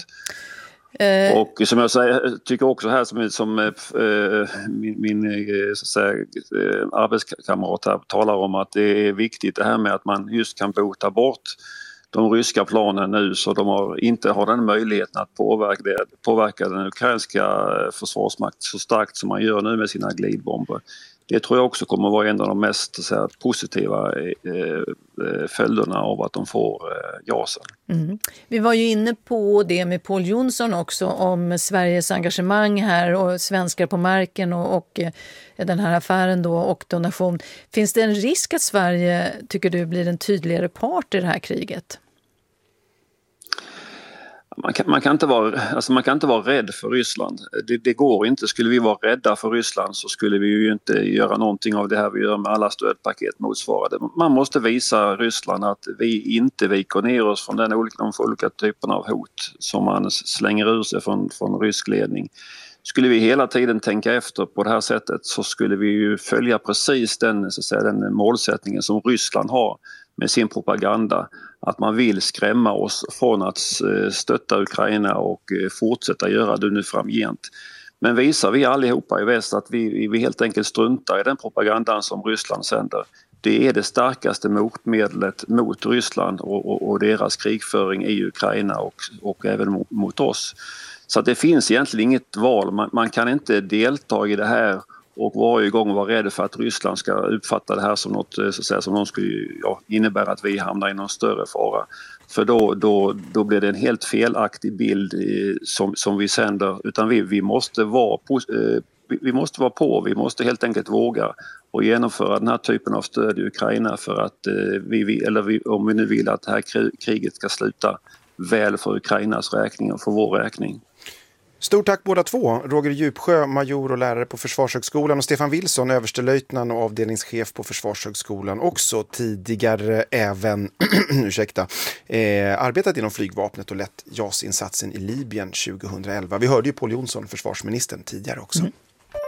Mm. Eh. Och som jag säger, tycker också här som, som eh, min, min så att säga, eh, arbetskamrat här talar om att det är viktigt det här med att man just kan bota bort de ryska planen nu så de har, inte har den möjligheten att påverka, det, påverka den ukrainska försvarsmakten så starkt som man gör nu med sina glidbomber. Det tror jag också kommer att vara en av de mest så här, positiva eh, följderna av att de får eh, JASen. Mm. Vi var ju inne på det med Pål Jonsson också om Sveriges engagemang här och svenskar på marken och, och eh, den här affären då och donation. Finns det en risk att Sverige, tycker du, blir en tydligare part i det här kriget? Man kan, man, kan inte vara, alltså man kan inte vara rädd för Ryssland. Det, det går inte. Skulle vi vara rädda för Ryssland så skulle vi ju inte göra någonting av det här vi gör med alla stödpaket motsvarande. Man måste visa Ryssland att vi inte viker ner oss från den olika, de olika typerna av hot som man slänger ur sig från, från rysk ledning. Skulle vi hela tiden tänka efter på det här sättet så skulle vi ju följa precis den, så att säga, den målsättningen som Ryssland har med sin propaganda, att man vill skrämma oss från att stötta Ukraina och fortsätta göra det nu framgent. Men visar vi allihopa i väst att vi, vi helt enkelt struntar i den propagandan som Ryssland sänder. Det är det starkaste motmedlet mot Ryssland och, och, och deras krigföring i Ukraina och, och även mot, mot oss. Så att det finns egentligen inget val. Man, man kan inte delta i det här och varje gång vara rädd för att Ryssland ska uppfatta det här som något så att säga, som någon skulle ja, innebära att vi hamnar i någon större fara. För då, då, då blir det en helt felaktig bild som, som vi sänder. Utan vi, vi, måste vara på, vi måste vara på, vi måste helt enkelt våga och genomföra den här typen av stöd i Ukraina för att vi, eller vi, om vi nu vill att det här kriget ska sluta väl för Ukrainas räkning och för vår räkning. Stort tack båda två. Roger Djupsjö, major och lärare på Försvarshögskolan, och Stefan Wilson, överstelöjtnant och avdelningschef på Försvarshögskolan. Också tidigare även ursäkta, eh, arbetat inom flygvapnet och lett J A S-insatsen i Libyen tjugohundraelva. Vi hörde ju Pål Jonsson, försvarsministern, tidigare också. Mm.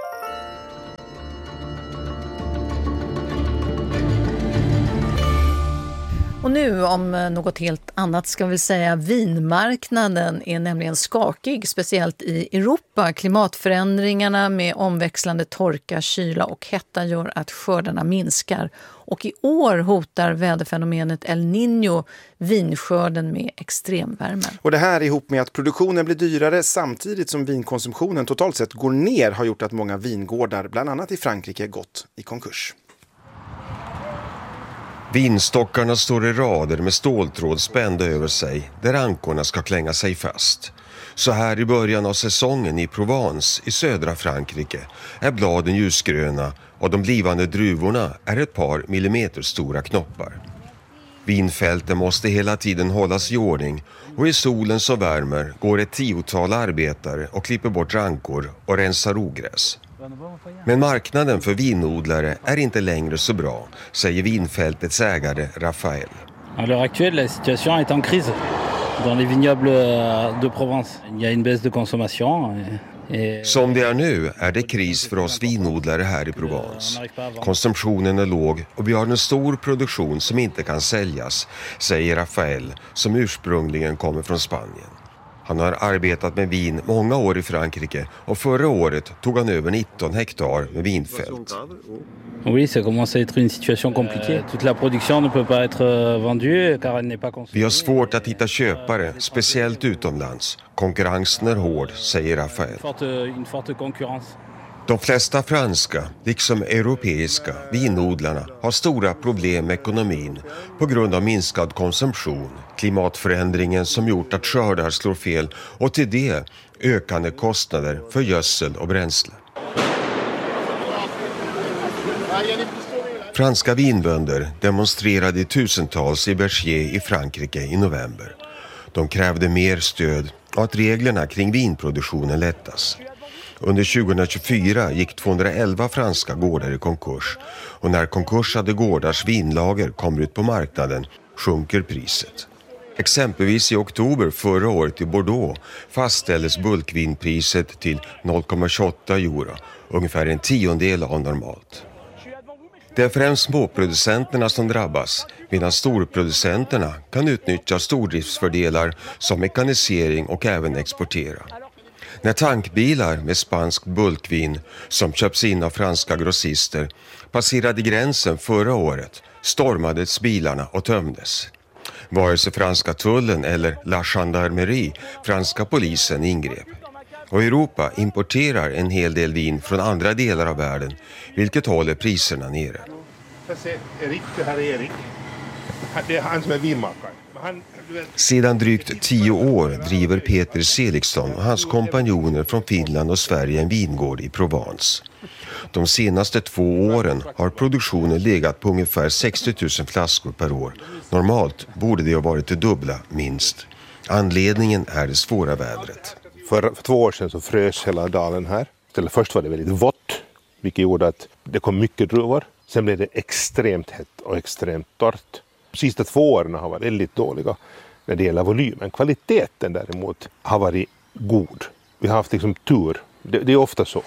Och nu om något helt annat ska vi säga, vinmarknaden är nämligen skakig, speciellt i Europa. Klimatförändringarna med omväxlande torka, kyla och hetta gör att skördarna minskar. Och i år hotar väderfenomenet El Niño vinskörden med extremvärme. Och det här ihop med att produktionen blir dyrare samtidigt som vinkonsumtionen totalt sett går ner har gjort att många vingårdar, bland annat i Frankrike, gått i konkurs. Vinstockarna står i rader med ståltråd spända över sig där ankorna ska klänga sig fast. Så här i början av säsongen i Provence i södra Frankrike är bladen ljusgröna och de blivande druvorna är ett par millimeter stora knoppar. Vinfälten måste hela tiden hållas i ordning och i solen så värmer går ett tiotal arbetare och klipper bort rankor och rensar ogräs. Men marknaden för vinodlare är inte längre så bra, säger vinfältets ägare Raphaël. À l'heure actuelle, la situation est en crise dans les vignobles de Provence. Il y a une baisse de consommation. Som det är nu är det kris för oss vinodlare här i Provence. Konsumtionen är låg och vi har en stor produktion som inte kan säljas, säger Raphaël som ursprungligen kommer från Spanien. Han har arbetat med vin många år i Frankrike och förra året tog han över nitton hektar med vinfält. Oui, ça commence à être une situation compliquée. Toute la production ne peut pas être vendue car elle n'est pas consommée. Vi har svårt att hitta köpare, speciellt utomlands. Konkurrensen är hård, säger Raphaël. Une forte concurrence. De flesta franska, liksom europeiska, vinodlarna har stora problem med ekonomin på grund av minskad konsumtion, klimatförändringen som gjort att skördar slår fel och till det ökande kostnader för gödsel och bränsle. Franska vinbönder demonstrerade i tusentals i Berger i Frankrike i november. De krävde mer stöd och att reglerna kring vinproduktionen lättas. Under tjugohundratjugofyra gick tvåhundraelva franska gårdar i konkurs och när konkursade gårdars vinlager kommer ut på marknaden sjunker priset. Exempelvis i oktober förra året i Bordeaux fastställdes bulkvinpriset till noll komma tjugoåtta euro, ungefär en tiondel av normalt. Det är främst småproducenterna som drabbas, medan storproducenterna kan utnyttja stordriftsfördelar som mekanisering och även exportera. När tankbilar med spansk bulkvin som köps in av franska grossister passerade gränsen förra året stormades bilarna och tömdes. Vare sig franska tullen eller La Gendarmerie, franska polisen, ingrep. Och Europa importerar en hel del vin från andra delar av världen, vilket håller priserna nere. Erik, det här är Erik. Det är han som är vinmakare. Sedan drygt tio år driver Peter Seliksson och hans kompanjoner från Finland och Sverige en vingård i Provence. De senaste två åren har produktionen legat på ungefär sextio tusen flaskor per år. Normalt borde det ha varit det dubbla, minst. Anledningen är det svåra vädret. För, för två år sedan så frös hela dalen här. Eller först var det väldigt vått, vilket gjorde att det kom mycket druvor. Sen blev det extremt hett och extremt torrt. De sista två åren har varit väldigt dåliga när det gäller volymen. Kvaliteten däremot har varit god. Vi har haft liksom tur. Det, det är ofta så.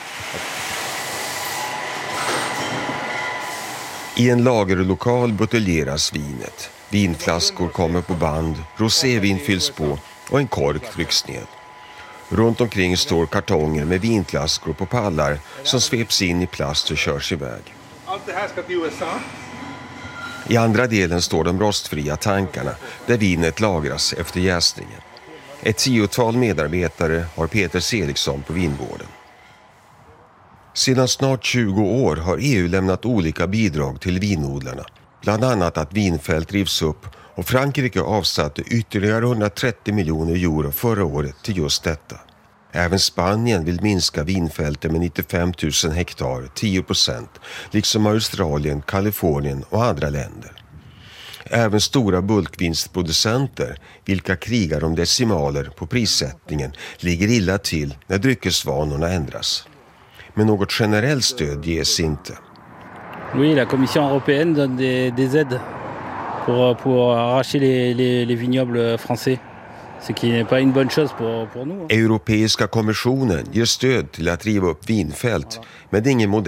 I en lagerlokal buteljeras vinet. Vinflaskor kommer på band, rosévin fylls på och en kork trycks ned. Runt omkring står kartonger med vinflaskor på pallar som sveps in i plast och körs iväg. Allt det här ska till U S A. I andra delen står de rostfria tankarna där vinet lagras efter jäsningen. Ett tiotal medarbetare har Peter Seliksson på vingården. Sedan snart tjugo år har E U lämnat olika bidrag till vinodlarna. Bland annat att vinfält rivs upp, och Frankrike avsatte ytterligare hundratrettio miljoner euro förra året till just detta. Även Spanien vill minska vinfälten med nittiofem tusen hektar, tio procent, liksom Australien, Kalifornien och andra länder. Även stora bulkvinstproducenter, vilka krigar om decimaler på prissättningen, ligger illa till när dryckesvanorna ändras. Men något generellt stöd ges inte. Oui, la Commission européenne donne des, des aides pour, pour arracher les, les, les vignobles français. Ce qui n'est pas une bonne chose pour, pour nous. Europeiska kommissionen ger stöd till att riva upp vinfält, men det är ingen modell